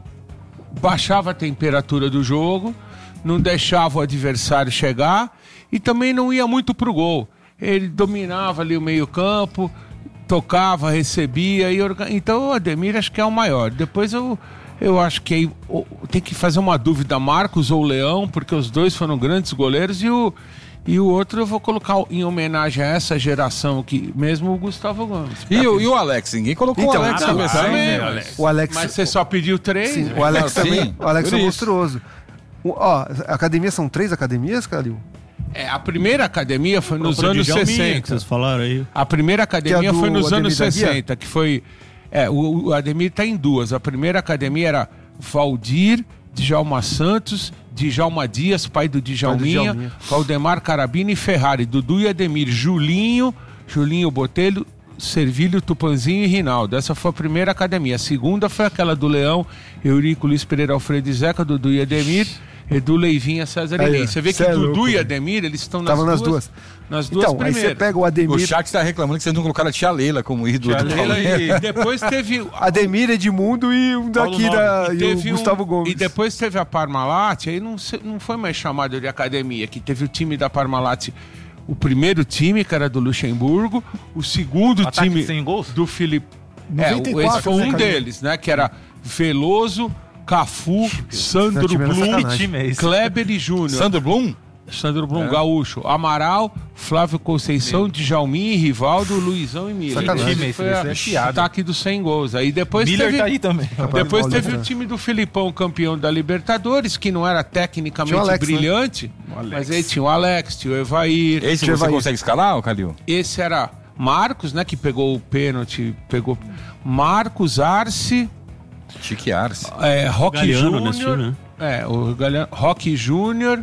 baixava a temperatura do jogo, não deixava o adversário chegar e também não ia muito pro gol. Ele dominava ali o meio-campo, tocava, recebia e orga... Então o Ademir acho que é o maior. Depois eu Eu acho que aí o- tem que fazer uma dúvida, Marcos ou Leão, porque os dois foram grandes goleiros e o, e o outro eu vou colocar em homenagem a essa geração aqui, mesmo o Gustavo Gomes. E, o- e o Alex? Ninguém colocou Então, o Alex ah, na não, mesa. também, hein? Alex. O Alex, Mas você só pediu três? sim, né? o Alex Não, também. sim, O Alex por é isso. monstruoso. O- Ó, a academia são três academias, Calil? É, a primeira academia foi nos Comprou de anos Djalminha, que sessenta. vocês falaram aí. A primeira academia Que é a do foi nos Ademir anos da Guia? sessenta, que foi... É, o, o Ademir está em duas. A primeira academia era Valdir, Djalma Santos, Djalma Dias, pai do Djalminha, Djalminha. Valdemar Carabini e Ferrari, Dudu e Ademir, Julinho, Julinho Botelho, Servilho, Tupanzinho e Rinaldo. Essa foi a primeira academia. A segunda foi aquela do Leão, Eurico, Luiz Pereira, Alfredo e Zeca, Dudu e Ademir, Edu, Leivinha, César e Aí, Ney. ó, Você vê que cê é Dudu louco, e velho. Ademir, eles estão nas Estavam nas duas, duas. nas duas Então, aí primeiras. você pega o O Ademir. chat tá reclamando que vocês não colocaram a tia Leila como ídolo do Leila, Palmeiras. e depois teve Ademir, Edmundo e um daqui Paulo da, E e teve o um- Gustavo Gomes. E depois teve a Parmalat, aí não, se- não foi mais chamado de academia, que teve o time da Parmalat, o primeiro time, que era do Luxemburgo, o segundo Ataque time sem gols? do Felipe. É, noventa e o- esse quatro, foi né, um Calil? deles, né? Que era Veloso, Cafu, Sandro time era Blum, sacanagem. Que time é esse? Kleber e Júnior. Sandro Blum? Sandro Blum, Gaúcho, Amaral, Flávio Conceição, Djalminha, Rivaldo, Luizão e Miller. Sacanagem. Esse Time, foi esse a- é piada. ataque dos cem gols. Aí depois Miller teve... tá aí também. Depois Paulista. teve o time do Filipão, campeão da Libertadores, que não era tecnicamente Tinha o Alex, brilhante, mas aí tinha o Alex, tinha o Evair. Esse Tia você Evair. consegue escalar, ô Calil? Esse era Marcos, né, que pegou o pênalti, pegou Marcos, Arce, Chique Arce. é, Roque Galeano nesse Júnior. time, né? É, o Galeano, Roque Júnior,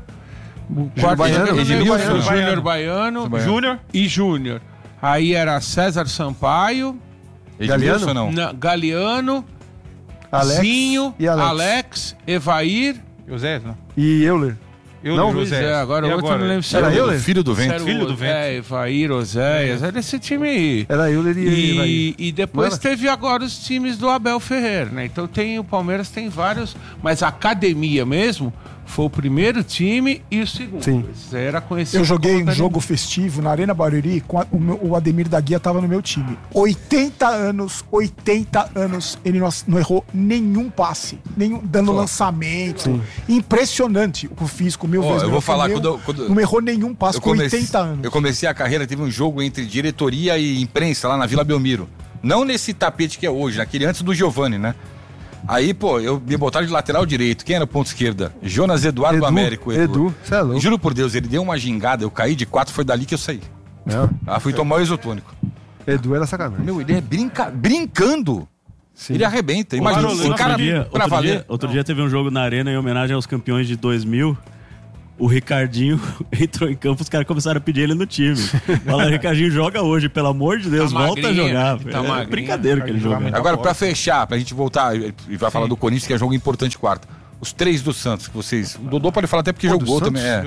o quarto Baiano, jogador, Edmilson Júnior Baiano. Júnior Baiano, Baiano. Júnior. e Júnior. Aí era César Sampaio, Edmilson não? na- Galeano, Alex Zinho, e Alex. Alex, Evair. José, não? E Euler. Eu, Não, Pois José. é, agora E o outro eu não lembro se Era era eu, o- né? Filho do se vento. era o- Filho do vento. É, Evair, Oséias, era esse time aí. Era Euler e, E, Evair. e depois Não era? teve agora os times do Abel Ferreira, né? Então tem o Palmeiras tem vários, mas a academia mesmo foi o primeiro time e o segundo. Sim. Esse era conhecido Eu joguei como um academia. jogo festivo na Arena Barueri, com a- o, meu- o Ademir da Guia tava no meu time. oitenta anos, oitenta anos, ele não, não errou nenhum passe, nenhum, dando lançamento. Impressionante o que eu fiz com o meu Ó, vez. eu meu vou falar, meu, quando- quando- Não errou nenhum passe Eu com comecei, oitenta anos. eu comecei a carreira, teve um jogo entre diretoria e imprensa lá na Vila Belmiro. Não nesse tapete que é hoje, naquele antes do Giovani, né? Aí, pô, eu me botaram de lateral direito. Quem era o ponto esquerda? Jonas Eduardo Edu, Américo. Edu, cê é louco. Juro por Deus, ele deu uma gingada, eu caí de quatro, foi dali que eu saí. Não. Ah, fui tomar o isotônico. Edu era sacanagem. Meu, ele é brinca... brincando. Sim. Ele arrebenta. Imagina Outro esse cara dia, pra outro valer. dia, outro dia teve um jogo na Arena em homenagem aos campeões de dois mil. O Ricardinho entrou em campo, os caras começaram a pedir ele no time. Fala, Ricardinho, joga hoje, pelo amor de Deus, Tá volta magrinho, a jogar. tá é magrinho. brincadeira que ele joga. Agora, pra fechar, pra gente voltar e vai falar do Corinthians, que é jogo importante quarta. Os três do Santos, que vocês... O Dodô pode falar até porque Pô, jogou do também. É.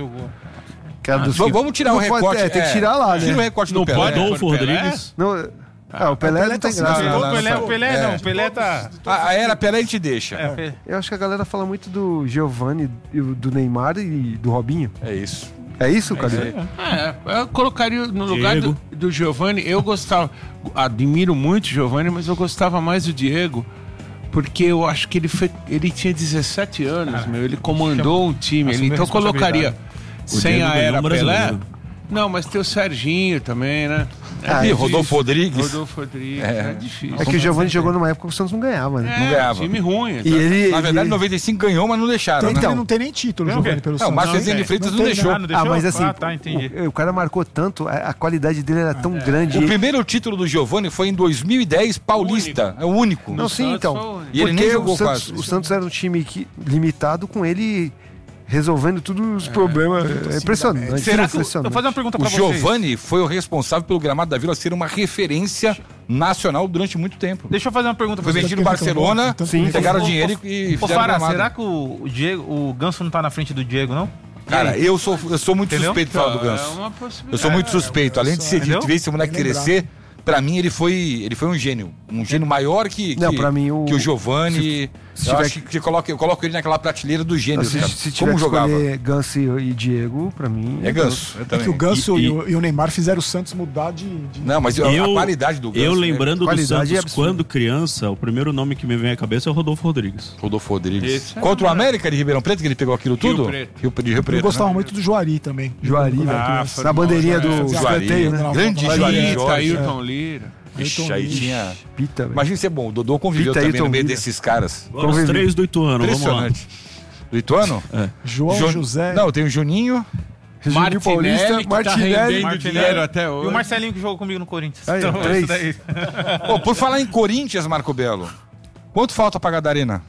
Cara, dos V- que- Vamos tirar Não o pode- recorte. é, tem que tirar lá, né? Tira o recorte do Não Pelé. pode, Adolfo Pelé? Rodrigues. Não, ah, o Pelé não tem tá graça. Não, não, O não, Pelé, não, o Pelé é. não, o Pelé tá... A, a era Pelé a gente deixa. É, Pelé. Eu acho que a galera fala muito do Giovani, e o- do Neymar e do Robinho. É isso. É isso, cara? É, eu colocaria no lugar do, do Giovani. Eu gostava, admiro muito o Giovani, mas eu gostava mais do Diego, porque eu acho que ele foi, ele tinha dezessete anos, meu, ele comandou um time, ele, assumiu a então eu colocaria sem Diego a ganhou era um Pelé. brasileiro. Não, mas tem o Serginho também, né? Ah, E é Rodolfo Rodrigues. Rodolfo Rodrigues, É. é, difícil. É que o Giovani jogou numa época que o Santos não ganhava, né? É, não ganhava. time ruim. E tá? ele. Na verdade, em ele... noventa e cinco ganhou, mas não deixaram, Tem, né? Então. ele não tem nem título Não, jogando quê? pelo Não, o Santos. Márcio Não, Rezende tem. Freitas não tem deixou. Ah, não deixou? Ah, mas assim, Ah, tá, entendi. o, o cara marcou tanto, a, a qualidade dele era tão grande. O e- primeiro título do Giovani foi em dois mil e dez, Paulista. É o único. Não, sim, Santos então. foi o- E ele nem Porque jogou o Santos, quase. o Santos era um time que, limitado com ele resolvendo todos os problemas. É impressionante. Será que... eu- impressionante. Vou fazer uma pergunta O pra vocês. Giovani foi o responsável pelo gramado da Vila ser uma referência nacional durante muito tempo. Deixa eu fazer uma pergunta pra Foi vocês. vendido no Barcelona, Tanto Sim, que pegaram Ô, dinheiro ô, e Ô, fizeram Fará, gramado. será que o, o Diego, o Ganso não tá na frente do Diego, não? Cara, eu sou, eu sou muito Entendeu? suspeito de falar do É Ganso. uma possibilidade. Eu sou muito suspeito. Além de ser de Entendeu? ver esse moleque Bem lembrado. crescer, pra mim ele foi, ele foi um gênio. Um gênio maior que, que, Não, pra mim, o- que o Giovani. se eu tiver acho que eu coloco, eu coloco ele naquela prateleira dos Se, gênios, cara. se tiver Como que jogava? escolher Ganso e, e Diego, pra mim. É Ganso. Eu É também. que o Ganso E- e, e- o, e o Neymar fizeram o Santos mudar de. de- Não, mas a- a qualidade do Ganso. Eu né? lembrando do Qualidade é Santos absurda. quando criança, o primeiro nome que me vem à cabeça é o Rodolfo Rodrigues. Rodolfo Rodrigues. Esse é Contra o verdade. América de Ribeirão Preto, que ele pegou aquilo tudo? Preto. Rio, de Rio Preto. Eu gostava né? muito do Juari também. Juari, Quando era Ah, criança. foi Na bandeirinha do Juari, escanteio, né? Grande Juari, Juari Ita, Jorge. Ailton Lira. Ixi, aí tinha. Pita, velho. Imagina ser bom. O Dodô conviveu Pita, também Ailton no meio Lira. desses caras. Agora os Convivi. três do Ituano, vamos lá. Impressionante. Do Ituano? João Jo- José. Não, tem o Juninho. Juninho Paulista, que tá Martinelli. rendendo Martinelli. dinheiro até E hoje. o Marcelinho que jogou comigo no Corinthians. Aí, Então, três. isso daí. Pô, por falar em Corinthians, Marco Belo. Quanto falta pagar da arena?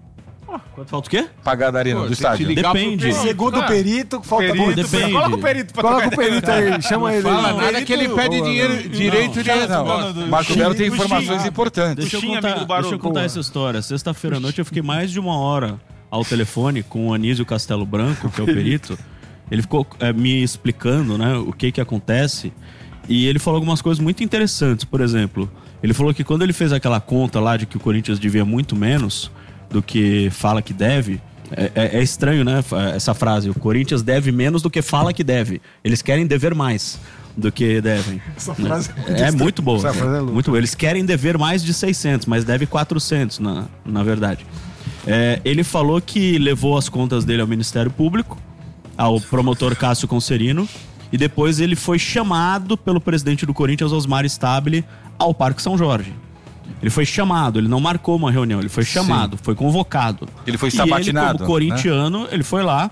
Quanto falta o quê? Pagar da arena Pô, do tem que estádio? ligar pro Depende. Pedro. Segundo o Ah, perito, falta Perito, muito. depende. Coloca o perito pra Coloca tocar. o perito aí, chama ele. Fala aí. nada que ele pede dinheiro, direito de Não, resposta. Marco Belo tem do informações Xinga. importantes. Deixa eu, Puxinha, contar, amigo do Barô. deixa eu contar Boa. essa história. Sexta-feira à noite eu fiquei mais de uma hora ao telefone com o Anísio Castelo Branco, que é o perito. Ele ficou é, me explicando, né, o que que acontece. E ele falou algumas coisas muito interessantes. Por exemplo, ele falou que quando ele fez aquela conta lá de que o Corinthians devia muito menos do que fala que deve... É, é- é estranho, né, essa frase. O Corinthians deve menos do que fala que deve. Eles querem dever mais do que devem. Essa frase é muito É estranha. muito boa. Essa frase é louca. Muito boa. Eles querem dever mais de seiscentos, mas deve quatrocentos, na, na verdade. É, ele falou que levou as contas dele ao Ministério Público, ao promotor Cássio Concerino, e depois ele foi chamado pelo presidente do Corinthians, Osmar Stabile, ao Parque São Jorge. Ele foi chamado, ele não marcou uma reunião, ele foi chamado, foi convocado. Ele foi E sabatinado, ele, como corintiano, ele foi lá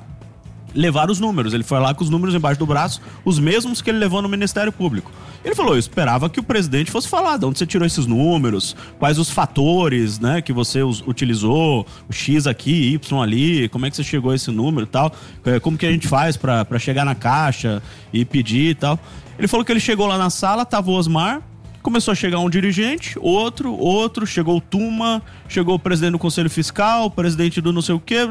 levar os números. Ele foi lá com os números embaixo do braço, os mesmos que ele levou no Ministério Público. Ele falou, eu esperava que o presidente fosse falar de onde você tirou esses números, quais os fatores, né, que você us- utilizou, o X aqui, Y ali, como é que você chegou a esse número e tal, eh, como que a gente faz pra, pra chegar na caixa e pedir e tal. Ele falou que ele chegou lá na sala, tava o Osmar, começou a chegar um dirigente, outro, outro, chegou o Tuma, chegou o presidente do Conselho Fiscal, o presidente do não sei o quê.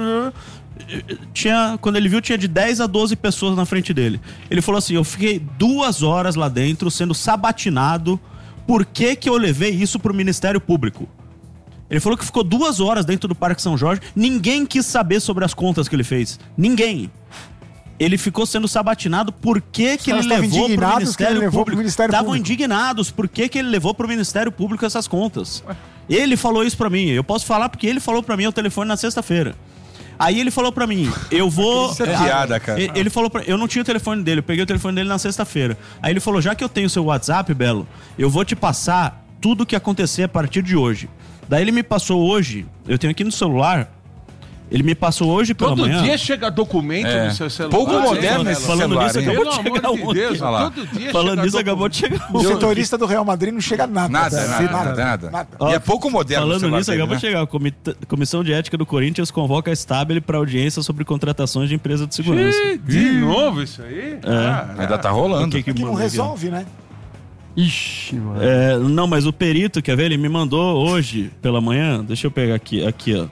Tinha, quando ele viu, tinha de dez a doze pessoas na frente dele. Ele falou assim, eu fiquei duas horas lá dentro sendo sabatinado, por que que eu levei isso pro Ministério Público? Ele falou que ficou duas horas dentro do Parque São Jorge, ninguém quis saber sobre as contas que ele fez. Ninguém. Ele ficou sendo sabatinado por que que ele caras estavam levou pro indignados que Ministério ele levou pro Público. Ministério Estavam Público. indignados por que que ele levou pro Ministério Público essas contas. Ele falou isso pra mim. Eu posso falar porque ele falou pra mim ao telefone na sexta-feira. Aí ele falou pra mim, eu vou... Isso é piada, cara. Ele ele falou pra... Eu não tinha o telefone dele, eu peguei o telefone dele na sexta-feira. Aí ele falou, já que eu tenho o seu WhatsApp, Belo, eu vou te passar tudo o que acontecer a partir de hoje. Daí ele me passou hoje, eu tenho aqui no celular, Ele me passou hoje pela Todo manhã. dia chega documento É. no seu celular. Pouco Hein, moderno Manela? esse Falando celular, nisso, hein? acabou Pelo de amor chegar de um Deus, aqui. Olha lá. todo dia Falando chega nisso, documento. acabou de chegar O um. setorista do Real Madrid não chega a nada. Nada, velho. nada, nada, nada. Ó, E é pouco moderno o Falando celular nisso, dele, acabou né? de chegar. A comit- Comissão de Ética do Corinthians convoca a Stabile para audiência sobre contratações de empresa de segurança. Ih, De novo isso aí? Ah, Ainda tá O rolando. que que Que não manda aqui? resolve, né? Ixi, mano. É, não, mas o perito, quer ver? Ele me mandou hoje pela manhã. Deixa eu pegar aqui, aqui ó.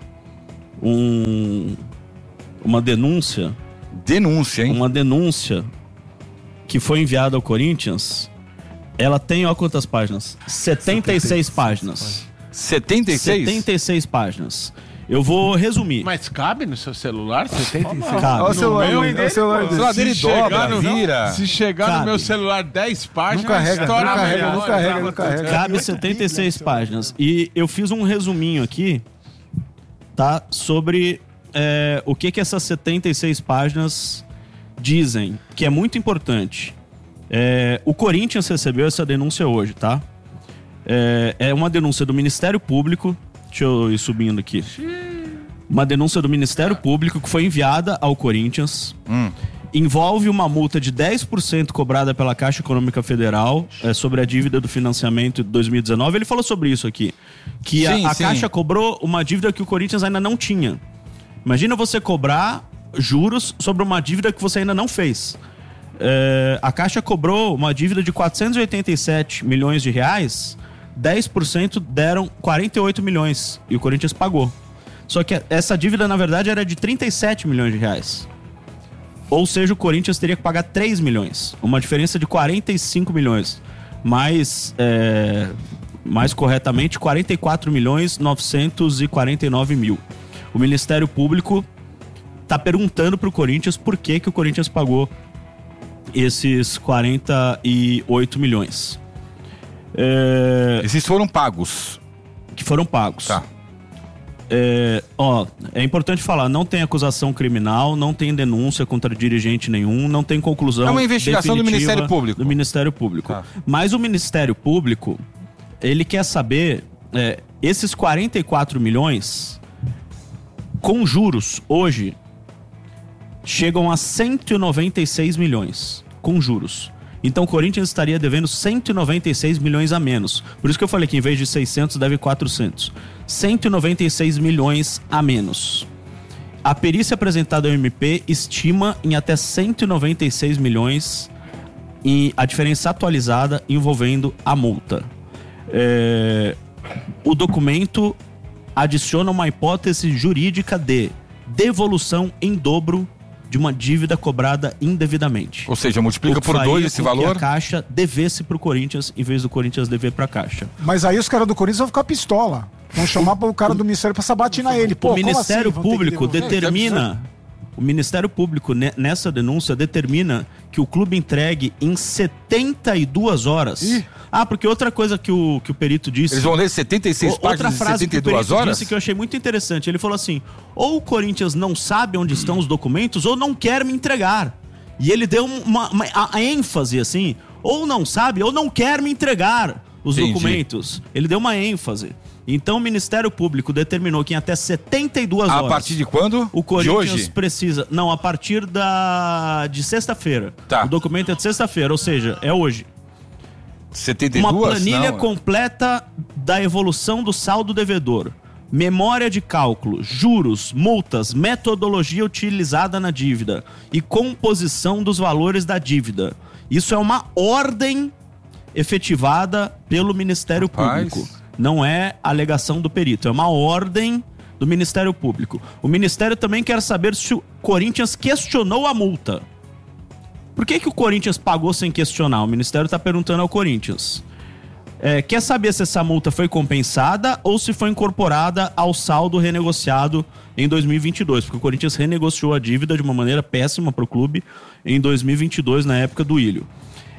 Um, uma denúncia. Denúncia, hein? Uma denúncia que foi enviada ao Corinthians. Ela tem, ó, quantas páginas? setenta e seis páginas. setenta e seis? setenta e seis páginas. Eu vou resumir. Mas cabe no seu celular? setenta e seis? Cabe. Olha o celular, meu, olha o celular O dele. celular dele Se chegar dobra, no- vira. Se chegar Cabe. no meu celular dez páginas, Não carrega, estoura não a carrega, memória. não carrega, não carrega. Cabe setenta e seis páginas. E eu fiz um resuminho aqui, tá? Sobre é, o que que essas setenta e seis páginas dizem, que é muito importante. É, o Corinthians recebeu essa denúncia hoje, tá? É, é uma denúncia do Ministério Público. Deixa eu ir subindo aqui. Uma denúncia do Ministério Público que foi enviada ao Corinthians. Hum. Envolve uma multa de dez por cento cobrada pela Caixa Econômica Federal é, sobre a dívida do financiamento de dois mil e dezenove. Ele falou sobre isso aqui. Que a- Sim, a, sim. Caixa cobrou uma dívida que o Corinthians ainda não tinha. Imagina você cobrar juros sobre uma dívida que você ainda não fez. É, a Caixa cobrou uma dívida de quatrocentos e oitenta e sete milhões de reais, dez por cento deram quarenta e oito milhões e o Corinthians pagou. Só que essa dívida, na verdade, era de trinta e sete milhões de reais. Ou seja, o Corinthians teria que pagar três milhões. Uma diferença de quarenta e cinco milhões. Mais, é, mais corretamente, quarenta e quatro milhões novecentos e quarenta e nove mil. O Ministério Público está perguntando para o Corinthians por que, que o Corinthians pagou esses quarenta e oito milhões. É, Esses foram pagos. que foram pagos. Tá. É, ó, é importante falar, não tem acusação criminal, não tem denúncia contra dirigente nenhum, não tem conclusão. É uma investigação do definitiva Ministério Público. Do Ministério Público. Tá. Mas o Ministério Público, ele quer saber, é, esses quarenta e quatro milhões, com juros, hoje, chegam a cento e noventa e seis milhões, com juros. Então o Corinthians estaria devendo cento e noventa e seis milhões a menos. Por isso que eu falei que em vez de seiscentos, deve quatrocentos. cento e noventa e seis milhões a menos. A perícia apresentada ao M P estima em até cento e noventa e seis milhões e a diferença atualizada envolvendo a multa. É, o documento adiciona uma hipótese jurídica de devolução em dobro de uma dívida cobrada indevidamente. Ou seja, multiplica O que por faria dois esse com valor. que a Caixa devesse pro Corinthians em vez do Corinthians dever pra Caixa. Mas aí os caras do Corinthians vão ficar pistola. Vão chamar o cara do Ministério pra sabatinar ele. Pô, o como Ministério assim? Vão ter que Público devolver? determina. O Ministério Público, ne- nessa denúncia, determina que o clube entregue em setenta e duas horas. Ih. Ah, porque outra coisa que o, que o perito disse. Eles vão ler setenta e seis O- outra páginas em frase setenta e que o duas perito horas? disse que eu achei muito interessante. Ele falou assim: ou o Corinthians não sabe onde estão os documentos, ou não quer me entregar. E ele deu uma, uma a, a ênfase assim: ou não sabe, ou não quer me entregar os Entendi. documentos. Ele deu uma ênfase. Então o Ministério Público determinou que em até setenta e duas A horas. partir de quando? O De Corinthians hoje? precisa. Não, a partir da de sexta-feira. Tá. O documento é de sexta-feira, ou seja, é hoje. setenta e Uma duas? planilha Não. completa da evolução do saldo devedor. Memória de cálculo, juros, multas, metodologia utilizada na dívida e composição dos valores da dívida. Isso é uma ordem efetivada pelo Ministério Rapaz. Público. Não é alegação do perito, é uma ordem do Ministério Público. O Ministério também quer saber se o Corinthians questionou a multa. Por que que o Corinthians pagou sem questionar? O Ministério está perguntando ao Corinthians. É, quer saber se essa multa foi compensada ou se foi incorporada ao saldo renegociado em dois mil e vinte e dois, porque o Corinthians renegociou a dívida de uma maneira péssima para o clube em dois mil e vinte e dois, na época do Ilho.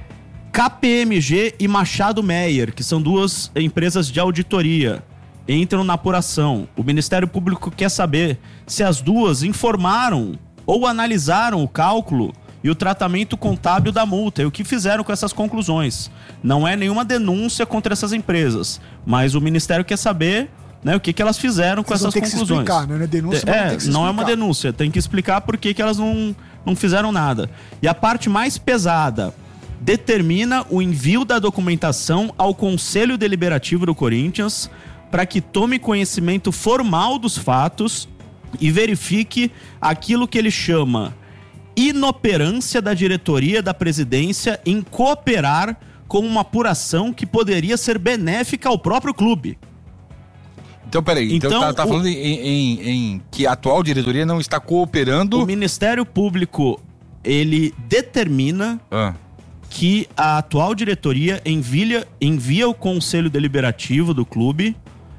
K P M G e Machado Meyer, que são duas empresas de auditoria, entram na apuração. O Ministério Público quer saber se as duas informaram ou analisaram o cálculo e o tratamento contábil da multa e o que fizeram com essas conclusões. Não é nenhuma denúncia contra essas empresas, mas o Ministério quer saber, né, o que, que elas fizeram com Vocês vão essas ter que se conclusões. explicar, né? Não é denúncia, mas É, tem que se não é explicar. uma denúncia, tem que explicar por que, que elas não, não fizeram nada. E a parte mais pesada, determina o envio da documentação ao Conselho Deliberativo do Corinthians para que tome conhecimento formal dos fatos e verifique aquilo que ele chama inoperância da diretoria da presidência em cooperar com uma apuração que poderia ser benéfica ao próprio clube. Então, peraí, então, Então, tá, tá o- falando em, em- em que a atual diretoria não está cooperando... O Ministério Público, ele determina Ah, que a atual diretoria envia, envia ao Conselho Deliberativo do clube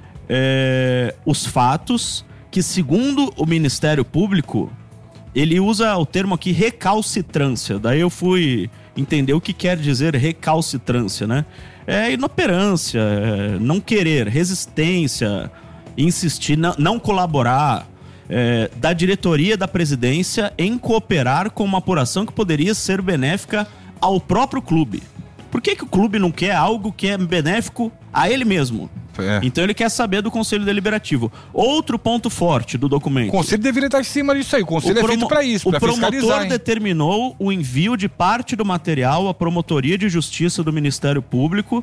é, os fatos que, segundo o Ministério Público, ele usa o termo aqui recalcitrância. Daí eu fui entender o que quer dizer recalcitrância, né? É inoperância, é não querer, resistência, insistir, não, não colaborar é, da diretoria da presidência em cooperar com uma apuração que poderia ser benéfica ao próprio clube. Por que que o clube não quer algo que é benéfico a ele mesmo? é. Então ele quer saber do Conselho Deliberativo. Outro ponto forte do documento. O conselho deveria estar em cima disso aí. O conselho é promo- feito pra isso, o pra promotor fiscalizar, hein? determinou o envio de parte do material à Promotoria de Justiça do Ministério Público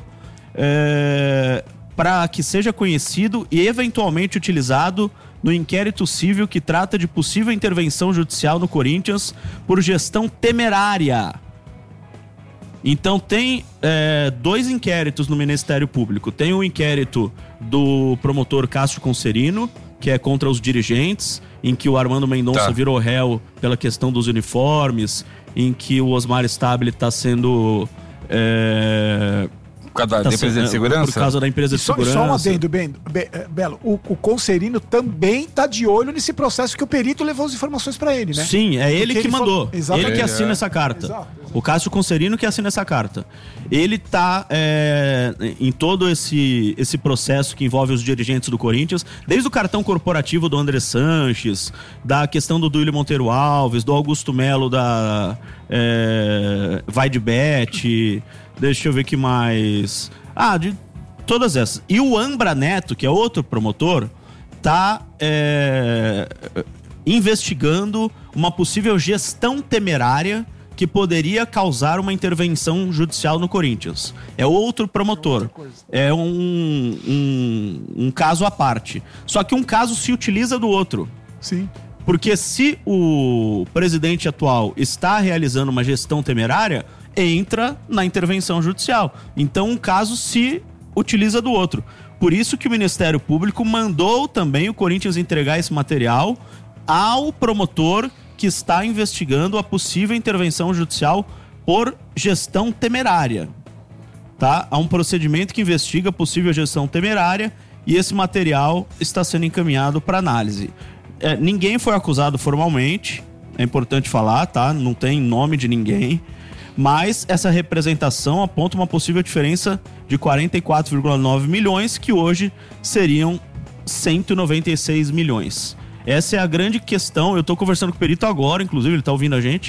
é, para que seja conhecido e eventualmente utilizado no inquérito civil que trata de possível intervenção judicial no Corinthians por gestão temerária. Então tem é, dois inquéritos no Ministério Público. Tem o inquérito do promotor Cássio Concerino, que é contra os dirigentes, em que o Armando Mendonça Tá. virou réu pela questão dos uniformes, em que o Osmar Stabile está sendo... É, Por causa da tá empresa sendo- de segurança? Por causa da empresa E de só, segurança. só um adendo, Ben, Be- eh, Belo. O, o Concerino também tá de olho nesse processo que o perito levou as informações pra ele, né? Sim, é ele Porque que ele mandou. falou- Exatamente. Ele que Ele, assina é. essa carta. Exato, exato. O Cássio Concerino que assina essa carta. Ele tá é, em todo esse, esse processo que envolve os dirigentes do Corinthians, desde o cartão corporativo do André Sanches, da questão do Duílio Monteiro Alves, do Augusto Melo da é, Vai de Bet, deixa eu ver que mais... Ah, de todas essas. E o Ambra Neto, que é outro promotor, tá é, investigando uma possível gestão temerária que poderia causar uma intervenção judicial no Corinthians. É outro promotor. É um, um, um caso à parte. Só que um caso se utiliza do outro. Sim. Porque se o presidente atual está realizando uma gestão temerária, entra na intervenção judicial. Então um caso se utiliza do outro. Por isso que o Ministério Público mandou também o Corinthians entregar esse material ao promotor que está investigando a possível intervenção judicial por gestão temerária. Tá? Há um procedimento que investiga a possível gestão temerária e esse material está sendo encaminhado para análise. É, ninguém foi acusado formalmente, é importante falar, tá? Não tem nome de ninguém, mas essa representação aponta uma possível diferença de quarenta e quatro vírgula nove milhões, que hoje seriam cento e noventa e seis milhões. Essa é a grande questão. Eu estou conversando com o perito agora, inclusive, ele está ouvindo a gente,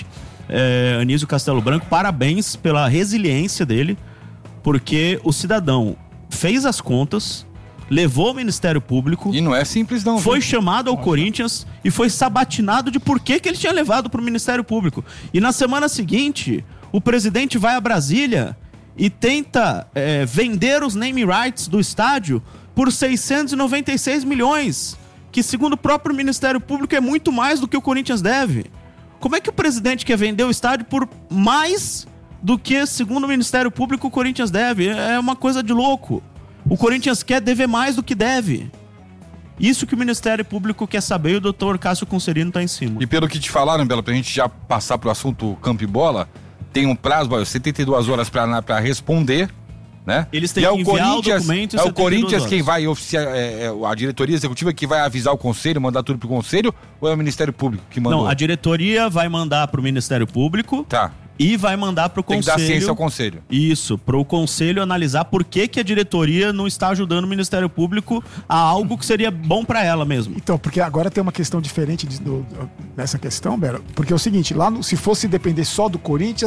é, Anísio Castelo Branco. Parabéns pela resiliência dele, porque o cidadão fez as contas, levou ao Ministério Público, E não é simples não. foi viu? chamado ao Corinthians e foi sabatinado de por que que ele tinha levado para o Ministério Público. E na semana seguinte, o presidente vai a Brasília e tenta é, vender os name rights do estádio por seiscentos e noventa e seis milhões, que segundo o próprio Ministério Público é muito mais do que o Corinthians deve. Como é que o presidente quer vender o estádio por mais do que, segundo o Ministério Público, o Corinthians deve? É uma coisa de louco. O Corinthians quer dever mais do que deve. Isso que o Ministério Público quer saber e o doutor Cássio Concerino tá em cima. E pelo que te falaram, Bela, pra gente já passar pro assunto campo e bola, tem um prazo, ó, setenta e duas horas pra, pra responder, né? Eles têm E é que o enviar o Corinthians, documento em É o setenta e duas Corinthians horas. quem vai oficiar, é, é, a diretoria executiva que vai avisar o conselho, mandar tudo pro conselho, ou é o Ministério Público que mandou? Não, a diretoria vai mandar pro Ministério Público Tá, e vai mandar pro tem que dar conselho. ciência ao conselho. Isso, pro conselho analisar por que que a diretoria não está ajudando o Ministério Público a algo que seria bom pra ela mesmo. Então, porque agora tem uma questão diferente de- do- do- nessa questão, Bero. Porque é o seguinte, lá no- se fosse depender só do Corinthians,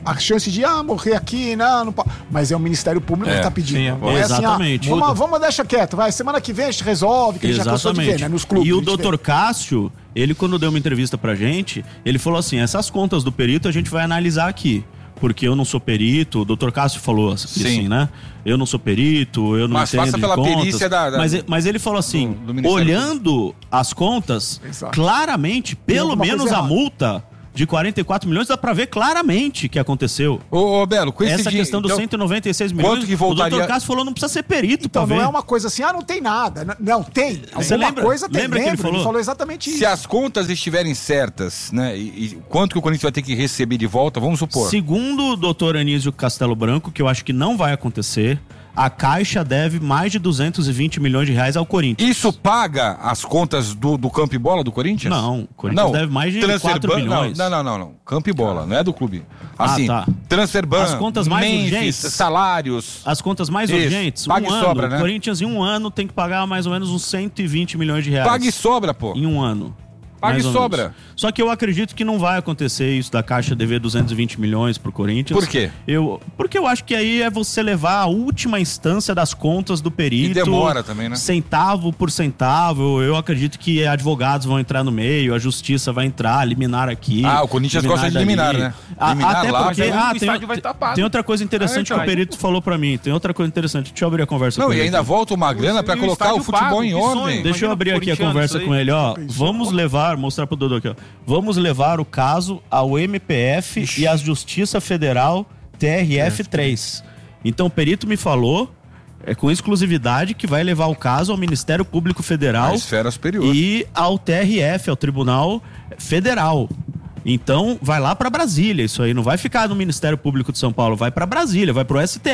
a chance de, ah, morrer aqui, não, não pode. Mas é o Ministério Público É, que tá pedindo. sim, Não é assim, exatamente. ah, vamos, vamos, deixa quieto, vai, semana que vem a gente resolve, que a gente já cansou de ver, né, nos clubes. E o a gente doutor vê. Cássio, ele quando deu uma entrevista pra gente, ele falou assim, essas contas do perito a gente vai analisar aqui. Porque eu não sou perito, o doutor Cássio falou assim, Sim. né? Eu não sou perito, eu não Mas entendo faça de pela contas. perícia da- da- Mas, mas ele falou assim, do- do Ministério olhando as contas, Exato. claramente, pelo alguma menos coisa a errada. multa de quarenta e quatro milhões, dá pra ver claramente que aconteceu. Ô, ô, Belo, com esse Essa dinheiro, questão dos então, cento e noventa e seis milhões, quanto que voltaria- o doutor Cássio falou, não precisa ser perito Então pra não ver. é uma coisa assim, ah, não tem nada. N- Não, tem. Você Alguma lembra? coisa tem. Lembra que ele Lembro, falou? Ele falou exatamente isso. se as contas estiverem certas, né? E, e quanto que o Corinthians vai ter que receber de volta, vamos supor. Segundo o doutor Anísio Castelo Branco, que eu acho que não vai acontecer, a Caixa deve mais de duzentos e vinte milhões de reais ao Corinthians. Isso paga as contas do, do campo e bola do Corinthians? Não, o Corinthians deve mais de Transfer quatro Ban- milhões. Não, não, não, não. Campo e bola, não é do clube. Assim, Ah, tá. Transferban, As contas mais Memphis, urgentes. salários. As contas mais Isso, urgentes, paga um e ano, sobra, né? o Corinthians em um ano tem que pagar mais ou menos uns cento e vinte milhões de reais. Paga e sobra, pô. Em um ano. Paga mais e ou sobra. menos. Só que eu acredito que não vai acontecer isso da Caixa dever duzentos e vinte milhões pro Corinthians. Por quê? Eu, porque eu acho que aí é você levar a última instância das contas do perito. E demora também, né? Centavo por centavo. Eu acredito que advogados vão entrar no meio, a justiça vai entrar, liminar aqui. Ah, o Corinthians gosta de dali. liminar, né? A- Liminar até lá, porque mas aí o ah, tem, estádio vai estar pago. tem outra coisa interessante É, que então. o perito falou pra mim. Tem outra coisa interessante. Deixa eu abrir a conversa Não, com e ele ainda aqui. volta uma grana pra E o colocar o estádio futebol pago, em que ordem. sonho. Deixa eu Imagina abrir aqui a corintiano conversa isso com aí. ele, ó. Pensou. Vamos levar, mostrar pro Dodô aqui, ó. Vamos levar o caso ao M P F e à Justiça Federal T R F três. Então o perito me falou, é com exclusividade, que vai levar o caso ao Ministério Público Federal A esfera superior. e ao T R F, ao Tribunal Federal. Então vai lá pra Brasília, isso aí não vai ficar no Ministério Público de São Paulo, vai pra Brasília, vai pro S T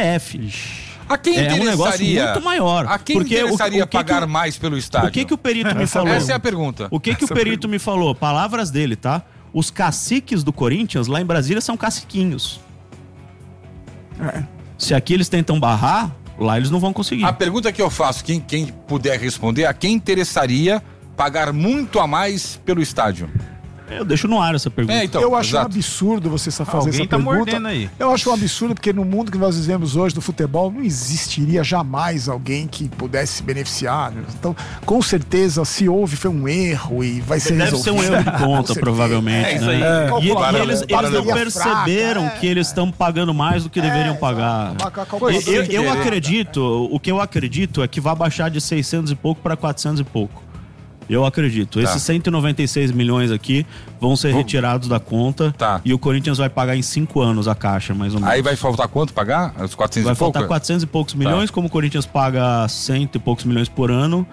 F. A quem É um interessaria, negócio muito maior. A quem Porque o- interessaria o que que pagar o- mais pelo estádio? O que que o perito me falou? Essa é a pergunta. O que que o perito me falou? Palavras dele, tá? Os caciques do Corinthians lá em Brasília são caciquinhos. É. Se aqui eles tentam barrar, lá eles não vão conseguir. A pergunta que eu faço, quem, quem puder responder, a quem interessaria pagar muito a mais pelo estádio? Eu deixo no ar essa pergunta. É, então, eu acho exato. um absurdo você só fazer Alguém essa tá pergunta. mordendo aí. Eu acho um absurdo porque no mundo que nós vivemos hoje do futebol não existiria jamais alguém que pudesse se beneficiar. Né? Então, com certeza, se houve foi um erro e vai ser Deve ser um resolvido. erro de Com conta, certeza. provavelmente. É isso né? aí. É. E, e Calculadora- eles, eles não calculadora perceberam fraca, é. que eles estão pagando mais do que deveriam pagar. Uma ca- Eu, calculadora eu- de eu querer. acredito, o que eu acredito é que vai baixar de seiscentos e pouco para quatrocentos e pouco. Eu acredito. Tá. Esses cento e noventa e seis milhões aqui vão ser retirados da conta Tá. e o Corinthians vai pagar em cinco anos a caixa, mais ou menos. Aí vai faltar quanto pagar? Os quatrocentos Vai e pouco? faltar quatrocentos e poucos milhões, como o Corinthians paga cento e poucos milhões por ano,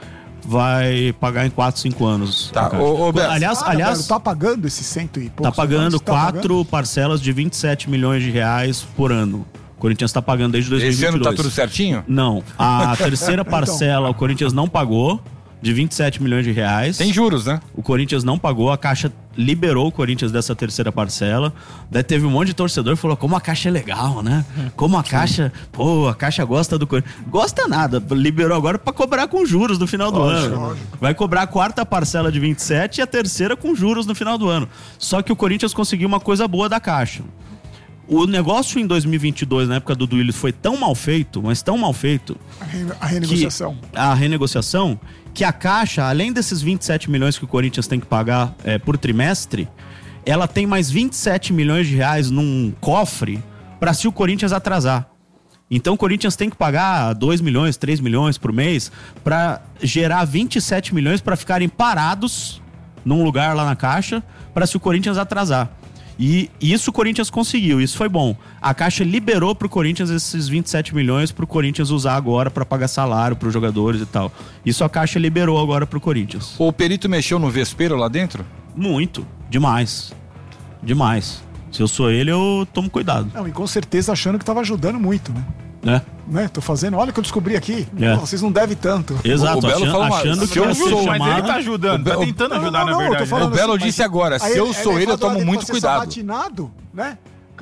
vai pagar em quatro, cinco anos. Tá, a caixa. ô, ô, Beto. aliás, Ah, aliás velho, tá pagando esses cento e poucos? tá pagando milhões? Tá quatro parcelas de vinte e sete milhões de reais por ano. O Corinthians tá pagando desde dois mil e vinte Esse e dois. ano tá tudo certinho? Não, a terceira parcela o Corinthians não pagou, de vinte e sete milhões de reais. Tem juros, né? O Corinthians não pagou, a Caixa liberou o Corinthians dessa terceira parcela. Daí teve um monte de torcedor que falou como a Caixa é legal, né? Como a Caixa, pô, a Caixa gosta do Corinthians. Gosta nada, liberou agora pra cobrar com juros no final do Lógico, ano. lógico. Vai cobrar a quarta parcela de vinte e sete e a terceira com juros no final do ano. Só que o Corinthians conseguiu uma coisa boa da Caixa. O negócio em dois mil e vinte e dois, na época do Duílio, foi tão mal feito, mas tão mal feito, A re- A renegociação. que, a renegociação, que a Caixa, além desses vinte e sete milhões que o Corinthians tem que pagar é, por trimestre, ela tem mais vinte e sete milhões de reais num cofre para se o Corinthians atrasar. Então o Corinthians tem que pagar dois milhões, três milhões por mês para gerar vinte e sete milhões para ficarem parados num lugar lá na Caixa para se o Corinthians atrasar. E isso o Corinthians conseguiu, isso foi bom. A Caixa liberou pro Corinthians esses vinte e sete milhões pro Corinthians usar agora para pagar salário pros jogadores e tal. Isso a Caixa liberou agora pro Corinthians. O perito mexeu no vespeiro lá dentro? Muito, demais. Demais. Se eu sou ele, eu tomo cuidado, Não, e com certeza achando que tava ajudando muito, né? né? né? Tô fazendo, olha o que eu descobri aqui. É. Pô, vocês não devem tanto. Exato, O Belo achando, falou uma- achando se que eu ia ser sou- Mas ele chamado... tá ajudando, tá O Be- tentando Não, ajudar, não, na não, eu tô verdade. né? falando O Belo assim, disse mas- agora, se Aí eu ele- sou ele ele, eu falou tomo lá muito dentro, cuidado. sabatinado, né?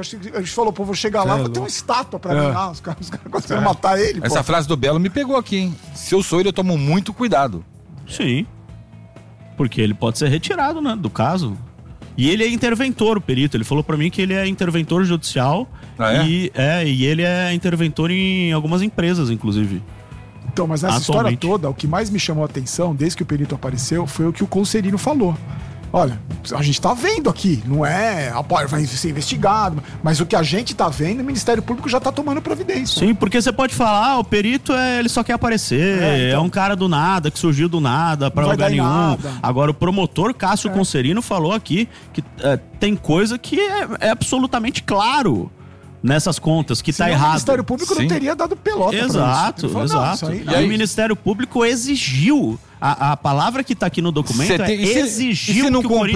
A gente falou, pô, vou chegar lá, É, vou ter uma louco. estátua pra É. mim lá. Os caras, os caras conseguiram matar ele, pô. Essa frase do Belo me pegou aqui, hein? Se eu sou ele, eu tomo muito cuidado. Sim. Porque ele pode ser retirado, né, do caso. E ele é interventor, o perito. Ele falou pra mim que ele é interventor judicial. Ah, é? E, é, e ele é interventor em algumas empresas, inclusive. Então, mas nessa Atualmente. história toda, o que mais me chamou a atenção, desde que o perito apareceu, foi o que o Conselheiro falou. Olha, a gente tá vendo aqui, não é, vai ser investigado, mas o que a gente tá vendo, o Ministério Público já tá tomando providência. Sim, porque você pode falar, ah, o perito é, ele só quer aparecer, é, então, é um cara do nada, que surgiu do nada, pra lugar nenhum. Nada. Agora, o promotor Cássio é. Conserino falou aqui que é, tem coisa que é, é absolutamente claro nessas contas, que Senão tá errado. O Ministério Público Sim. não teria dado pelota exato, pra isso. Exato, exato. E aí, o Ministério Público exigiu, a, a palavra que tá aqui no documento tem, é e se, exigiu e se não que cumprir